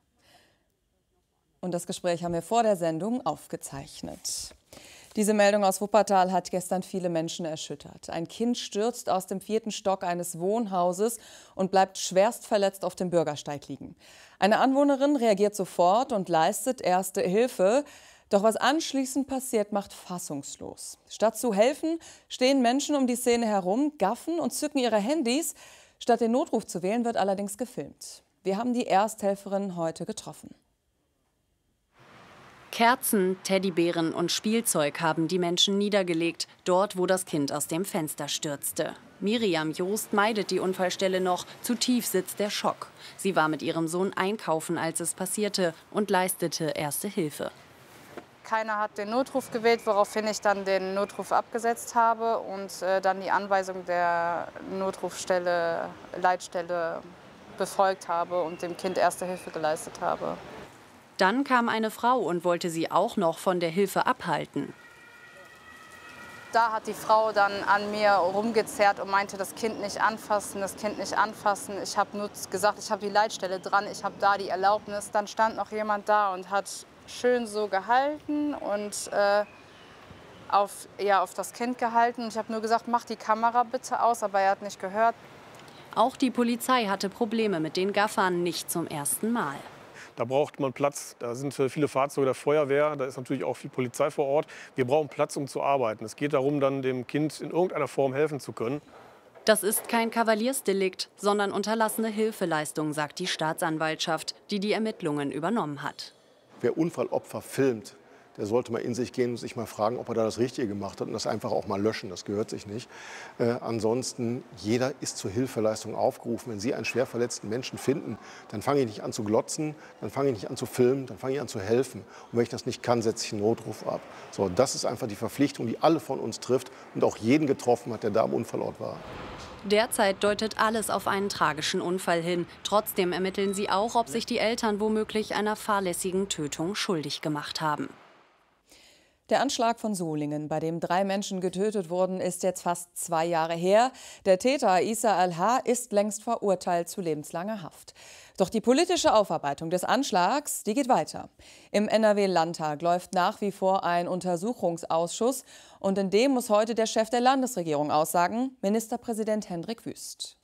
Und das Gespräch haben wir vor der Sendung aufgezeichnet. Diese Meldung aus Wuppertal hat gestern viele Menschen erschüttert. Ein Kind stürzt aus dem vierten Stock eines Wohnhauses und bleibt schwerst verletzt auf dem Bürgersteig liegen. Eine Anwohnerin reagiert sofort und leistet erste Hilfe. Doch was anschließend passiert, macht fassungslos. Statt zu helfen, stehen Menschen um die Szene herum, gaffen und zücken ihre Handys. Statt den Notruf zu wählen, wird allerdings gefilmt. Wir haben die Ersthelferin heute getroffen. Kerzen, Teddybären und Spielzeug haben die Menschen niedergelegt, dort, wo das Kind aus dem Fenster stürzte. Miriam Joost meidet die Unfallstelle noch, zu tief sitzt der Schock. Sie war mit ihrem Sohn einkaufen, als es passierte, und leistete erste Hilfe. Keiner hat den Notruf gewählt, woraufhin ich dann den Notruf abgesetzt habe und äh, dann die Anweisung der Notrufstelle, Leitstelle befolgt habe und dem Kind erste Hilfe geleistet habe. Dann kam eine Frau und wollte sie auch noch von der Hilfe abhalten. Da hat die Frau dann an mir rumgezerrt und meinte, das Kind nicht anfassen, das Kind nicht anfassen. Ich habe nur gesagt, ich habe die Leitstelle dran, ich habe da die Erlaubnis. Dann stand noch jemand da und hat schön so gehalten und äh, auf, ja, auf das Kind gehalten. Ich habe nur gesagt, mach die Kamera bitte aus, aber er hat nicht gehört. Auch die Polizei hatte Probleme mit den Gaffern, nicht zum ersten Mal. Da braucht man Platz, da sind viele Fahrzeuge der Feuerwehr, da ist natürlich auch viel Polizei vor Ort. Wir brauchen Platz, um zu arbeiten. Es geht darum, dann dem Kind in irgendeiner Form helfen zu können. Das ist kein Kavaliersdelikt, sondern unterlassene Hilfeleistung, sagt die Staatsanwaltschaft, die die Ermittlungen übernommen hat. Wer Unfallopfer filmt, der sollte mal in sich gehen und sich mal fragen, ob er da das Richtige gemacht hat und das einfach auch mal löschen. Das gehört sich nicht. Äh, ansonsten, jeder ist zur Hilfeleistung aufgerufen. Wenn Sie einen schwer verletzten Menschen finden, dann fange ich nicht an zu glotzen, dann fange ich nicht an zu filmen, dann fange ich an zu helfen. Und wenn ich das nicht kann, setze ich einen Notruf ab. So, das ist einfach die Verpflichtung, die alle von uns trifft und auch jeden getroffen hat, der da am Unfallort war. Derzeit deutet alles auf einen tragischen Unfall hin. Trotzdem ermitteln sie auch, ob sich die Eltern womöglich einer fahrlässigen Tötung schuldig gemacht haben. Der Anschlag von Solingen, bei dem drei Menschen getötet wurden, ist jetzt fast zwei Jahre her. Der Täter Issa Al-H ist längst verurteilt zu lebenslanger Haft. Doch die politische Aufarbeitung des Anschlags, die geht weiter. Im N R W-Landtag läuft nach wie vor ein Untersuchungsausschuss. Und in dem muss heute der Chef der Landesregierung aussagen, Ministerpräsident Hendrik Wüst.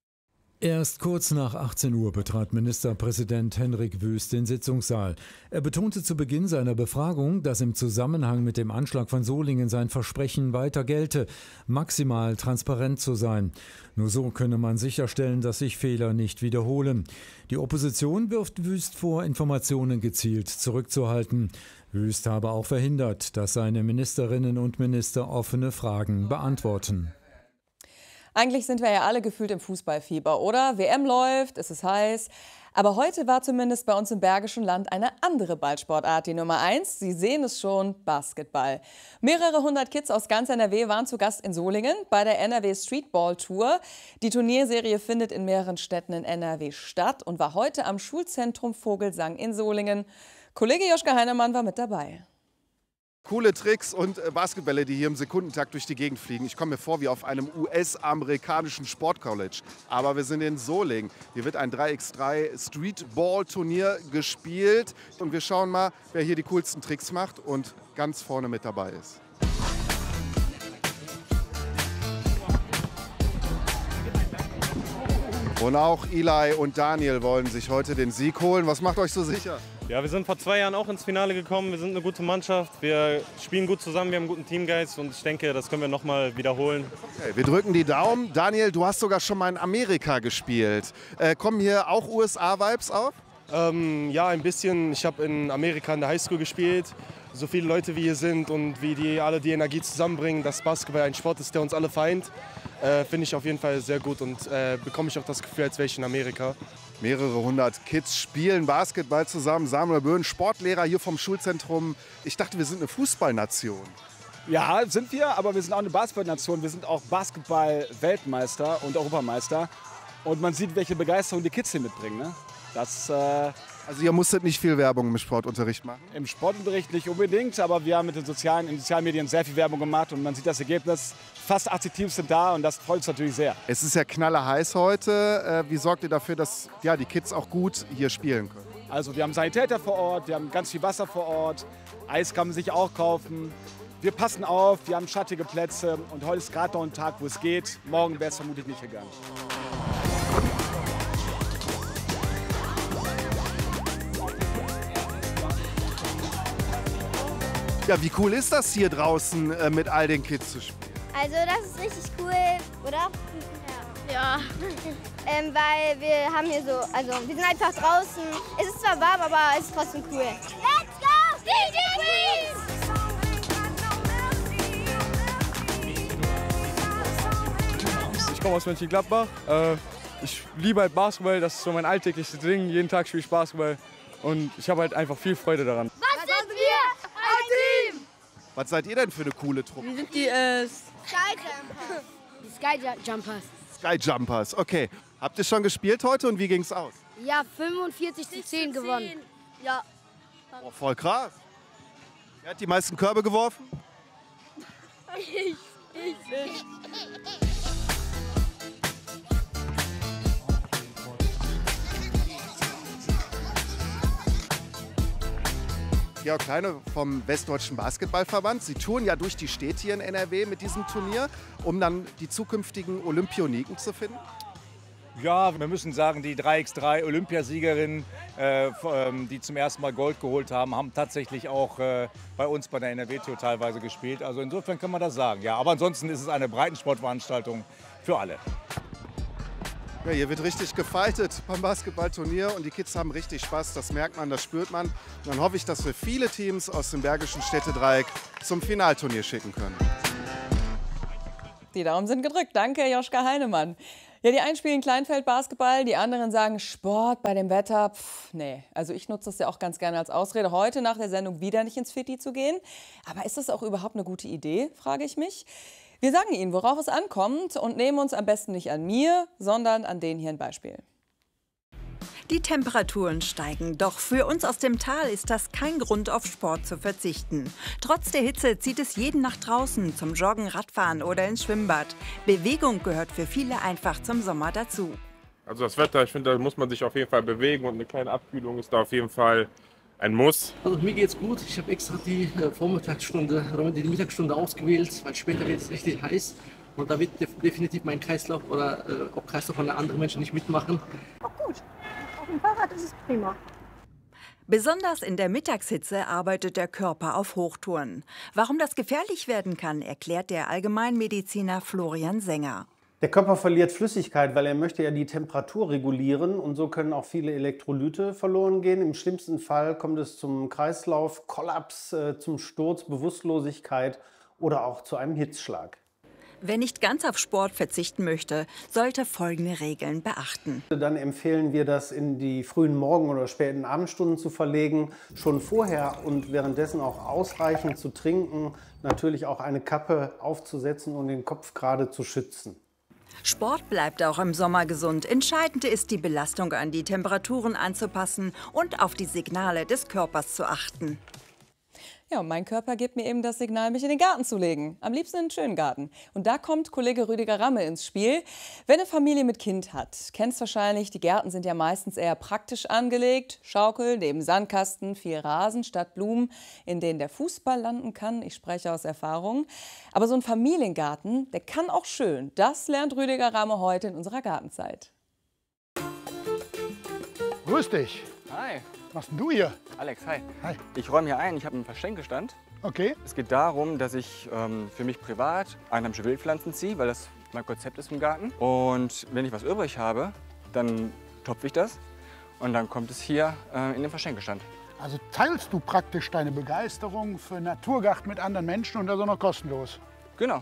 Erst kurz nach achtzehn Uhr betrat Ministerpräsident Hendrik Wüst den Sitzungssaal. Er betonte zu Beginn seiner Befragung, dass im Zusammenhang mit dem Anschlag von Solingen sein Versprechen weiter gelte, maximal transparent zu sein. Nur so könne man sicherstellen, dass sich Fehler nicht wiederholen. Die Opposition wirft Wüst vor, Informationen gezielt zurückzuhalten. Wüst habe auch verhindert, dass seine Ministerinnen und Minister offene Fragen beantworten. Eigentlich sind wir ja alle gefühlt im Fußballfieber, oder? W M läuft, es ist heiß. Aber heute war zumindest bei uns im Bergischen Land eine andere Ballsportart die Nummer eins. Sie sehen es schon, Basketball. Mehrere hundert Kids aus ganz N R W waren zu Gast in Solingen bei der N R W Streetball Tour. Die Turnierserie findet in mehreren Städten in N R W statt und war heute am Schulzentrum Vogelsang in Solingen. Kollege Joschka Heinemann war mit dabei. Coole Tricks und Basketbälle, die hier im Sekundentakt durch die Gegend fliegen. Ich komme mir vor wie auf einem U S-amerikanischen Sportcollege. Aber wir sind in Solingen. Hier wird ein drei gegen drei Streetball-Turnier gespielt. Und wir schauen mal, wer hier die coolsten Tricks macht und ganz vorne mit dabei ist. Und auch Eli und Daniel wollen sich heute den Sieg holen. Was macht euch so sicher? Ja, wir sind vor zwei Jahren auch ins Finale gekommen. Wir sind eine gute Mannschaft. Wir spielen gut zusammen, wir haben einen guten Teamgeist und ich denke, das können wir noch mal wiederholen. Okay, wir drücken die Daumen. Daniel, du hast sogar schon mal in Amerika gespielt. Äh, kommen hier auch U S A-Vibes auf? Ähm, ja, ein bisschen. Ich habe in Amerika in der Highschool gespielt. So viele Leute wie hier sind und wie die alle die Energie zusammenbringen, dass Basketball ein Sport ist, der uns alle vereint, äh, finde ich auf jeden Fall sehr gut und äh, bekomme ich auch das Gefühl, als wäre ich in Amerika. Mehrere hundert Kids spielen Basketball zusammen. Samuel Böhn, Sportlehrer hier vom Schulzentrum. Ich dachte, wir sind eine Fußballnation. Ja, sind wir, aber wir sind auch eine Basketballnation. Wir sind auch Basketball-Weltmeister und Europameister. Und man sieht, welche Begeisterung die Kids hier mitbringen. Ne? Das, äh also ihr musstet nicht viel Werbung im Sportunterricht machen? Im Sportunterricht nicht unbedingt, aber wir haben mit den sozialen, in den sozialen Medien sehr viel Werbung gemacht und man sieht das Ergebnis. Fast achtzig Teams sind da und das freut uns natürlich sehr. Es ist ja knallerheiß heute. Wie sorgt ihr dafür, dass ja, die Kids auch gut hier spielen können? Also wir haben Sanitäter vor Ort, wir haben ganz viel Wasser vor Ort, Eis kann man sich auch kaufen. Wir passen auf, wir haben schattige Plätze und heute ist gerade noch ein Tag, wo es geht. Morgen wäre es vermutlich nicht gegangen. Ja, wie cool ist das hier draußen äh, mit all den Kids zu spielen? Also das ist richtig cool, oder? Ja. ja. ähm, weil wir haben hier so, also wir sind einfach draußen. Es ist zwar warm, aber es ist trotzdem cool. Let's go, D J Queens! Ich komme aus Mönchengladbach. Äh, ich liebe halt Basketball, das ist so mein alltägliches Ding. Jeden Tag spiele ich Basketball und ich habe halt einfach viel Freude daran. Was sind wir? Ein Team! Was seid ihr denn für eine coole Truppe? Wir sind die äh, Skyjumpers. Die Skyjumpers. Skyjumpers, okay. Habt ihr schon gespielt heute und wie ging's aus? Ja, fünfundvierzig zu zehn gewonnen. Ja. Oh, voll krass. Wer hat die meisten Körbe geworfen? Ich. Ich. Ich. Georg Kleine vom Westdeutschen Basketballverband. Sie touren ja durch die Städte hier in N R W mit diesem Turnier, um dann die zukünftigen Olympioniken zu finden. Ja, wir müssen sagen, die drei gegen drei Olympiasiegerinnen, äh, die zum ersten Mal Gold geholt haben, haben tatsächlich auch äh, bei uns bei der N R W-Tour teilweise gespielt. Also insofern kann man das sagen. Ja, aber ansonsten ist es eine Breitensportveranstaltung für alle. Ja, hier wird richtig gefeitet beim Basketballturnier und die Kids haben richtig Spaß. Das merkt man, das spürt man. Und dann hoffe ich, dass wir viele Teams aus dem Bergischen Städtedreieck zum Finalturnier schicken können. Die Daumen sind gedrückt. Danke, Joschka Heinemann. Ja, die einen spielen Kleinfeld-Basketball, die anderen sagen Sport bei dem Wetter. Pff, nee, also ich nutze das ja auch ganz gerne als Ausrede, heute nach der Sendung wieder nicht ins Fitti zu gehen. Aber ist das auch überhaupt eine gute Idee, frage ich mich. Wir sagen Ihnen, worauf es ankommt und nehmen uns am besten nicht an mir, sondern an denen hier ein Beispiel. Die Temperaturen steigen, doch für uns aus dem Tal ist das kein Grund, auf Sport zu verzichten. Trotz der Hitze zieht es jeden nach draußen, zum Joggen, Radfahren oder ins Schwimmbad. Bewegung gehört für viele einfach zum Sommer dazu. Also das Wetter, ich finde, da muss man sich auf jeden Fall bewegen und eine kleine Abkühlung ist da auf jeden Fall ein Muss. Also mir geht's gut. Ich habe extra die äh, Vormittagsstunde, oder die Mittagsstunde ausgewählt, weil später wird es richtig heiß. Und da wird def definitiv mein Kreislauf oder äh, auch Kreislauf von anderen Menschen nicht mitmachen. Auch gut. Auf dem Fahrrad ist es prima. Besonders in der Mittagshitze arbeitet der Körper auf Hochtouren. Warum das gefährlich werden kann, erklärt der Allgemeinmediziner Florian Sänger. Der Körper verliert Flüssigkeit, weil er möchte ja die Temperatur regulieren und so können auch viele Elektrolyte verloren gehen. Im schlimmsten Fall kommt es zum Kreislauf, Kollaps, äh, zum Sturz, Bewusstlosigkeit oder auch zu einem Hitzschlag. Wer nicht ganz auf Sport verzichten möchte, sollte folgende Regeln beachten. Dann empfehlen wir, das in die frühen Morgen- oder späten Abendstunden zu verlegen. Schon vorher und währenddessen auch ausreichend zu trinken. Natürlich auch eine Kappe aufzusetzen und den Kopf gerade zu schützen. Sport bleibt auch im Sommer gesund. Entscheidend ist, die Belastung an die Temperaturen anzupassen und auf die Signale des Körpers zu achten. Ja, und mein Körper gibt mir eben das Signal, mich in den Garten zu legen. Am liebsten in einen schönen Garten. Und da kommt Kollege Rüdiger Ramme ins Spiel. Wenn eine Familie mit Kind hat, kennst wahrscheinlich, die Gärten sind ja meistens eher praktisch angelegt. Schaukel, neben Sandkasten, viel Rasen statt Blumen, in denen der Fußball landen kann. Ich spreche aus Erfahrung. Aber so ein Familiengarten, der kann auch schön. Das lernt Rüdiger Ramme heute in unserer Gartenzeit. Grüß dich. Hi. Was machst denn du hier? Alex, hi. Hi. Ich räume hier ein, ich habe einen Verschenkestand. Okay. Es geht darum, dass ich ähm, für mich privat einheimische Wildpflanzen ziehe, weil das mein Konzept ist im Garten. Und wenn ich was übrig habe, dann topfe ich das und dann kommt es hier äh, in den Verschenkestand. Also teilst du praktisch deine Begeisterung für Naturgarten mit anderen Menschen und das auch noch kostenlos? Genau.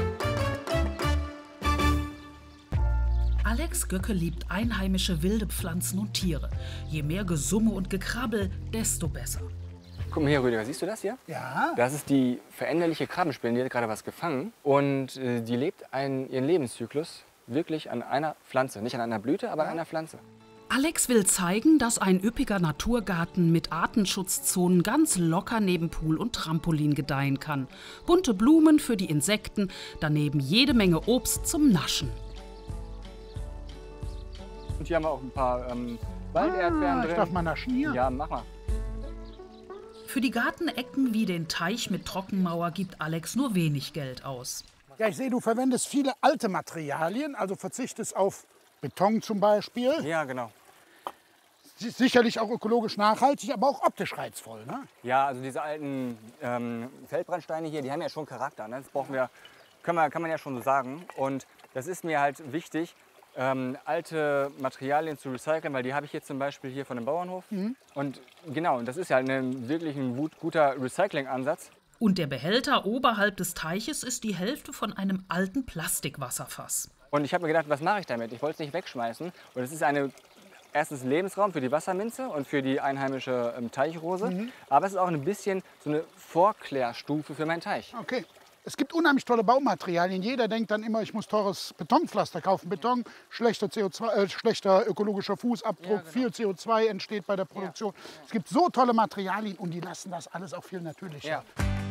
Alex Göcke liebt einheimische wilde Pflanzen und Tiere. Je mehr Gesumme und Gekrabbel, desto besser. Guck mal hier, Rüdiger, siehst du das hier? Ja. Das ist die veränderliche Krabbenspinne, die hat gerade was gefangen. Und äh, die lebt einen, ihren Lebenszyklus wirklich an einer Pflanze. Nicht an einer Blüte, aber an einer Pflanze. Alex will zeigen, dass ein üppiger Naturgarten mit Artenschutzzonen ganz locker neben Pool und Trampolin gedeihen kann. Bunte Blumen für die Insekten, daneben jede Menge Obst zum Naschen. Und hier haben wir auch ein paar ähm, Walderdbeeren ah, drin. Ich darf mal naschen hier? Ja, mach mal. Für die Gartenecken wie den Teich mit Trockenmauer gibt Alex nur wenig Geld aus. Ja, ich sehe, du verwendest viele alte Materialien, also verzichtest auf Beton zum Beispiel. Ja, genau. Sicherlich auch ökologisch nachhaltig, aber auch optisch reizvoll, ne? Ja, also diese alten ähm, Feldbrandsteine hier, die haben ja schon Charakter. Ne? Das brauchen wir, können wir, kann man ja schon so sagen. Und das ist mir halt wichtig, Ähm, alte Materialien zu recyceln, weil die habe ich jetzt zum Beispiel hier von dem Bauernhof. Mhm. Und genau, das ist ja ein, wirklich ein gut, guter Recycling-Ansatz. Und der Behälter oberhalb des Teiches ist die Hälfte von einem alten Plastikwasserfass. Und ich habe mir gedacht, was mache ich damit? Ich wollte es nicht wegschmeißen. Und es ist eine, erstens Lebensraum für die Wasserminze und für die einheimische ähm, Teichrose. Mhm. Aber es ist auch ein bisschen so eine Vorklärstufe für meinen Teich. Okay. Es gibt unheimlich tolle Baumaterialien. Jeder denkt dann immer, ich muss teures Betonpflaster kaufen. Beton, schlechter, C O zwei, äh, schlechter ökologischer Fußabdruck, ja, genau. Viel C O zwei entsteht bei der Produktion. Ja. Es gibt so tolle Materialien und die lassen das alles auch viel natürlicher. Ja.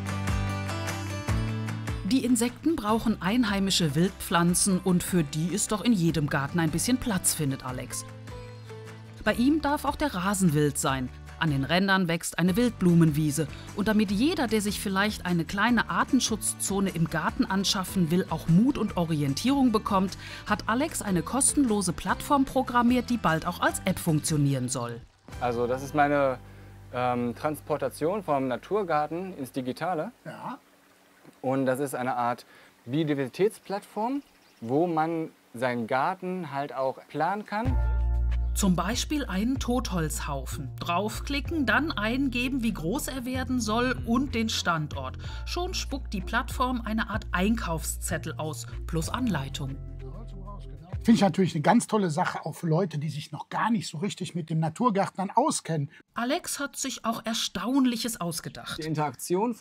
Die Insekten brauchen einheimische Wildpflanzen und für die ist doch in jedem Garten ein bisschen Platz, findet Alex. Bei ihm darf auch der Rasen wild sein. An den Rändern wächst eine Wildblumenwiese. Und damit jeder, der sich vielleicht eine kleine Artenschutzzone im Garten anschaffen will, auch Mut und Orientierung bekommt, hat Alex eine kostenlose Plattform programmiert, die bald auch als App funktionieren soll. Also das ist meine ähm, Transportation vom Naturgarten ins Digitale. Ja. Und das ist eine Art Biodiversitätsplattform, wo man seinen Garten halt auch planen kann. Zum Beispiel einen Totholzhaufen. Draufklicken, dann eingeben, wie groß er werden soll und den Standort. Schon spuckt die Plattform eine Art Einkaufszettel aus, plus Anleitung. Finde ich natürlich eine ganz tolle Sache, auch für Leute, die sich noch gar nicht so richtig mit dem Naturgärtnern auskennen. Alex hat sich auch Erstaunliches ausgedacht. Die Interaktion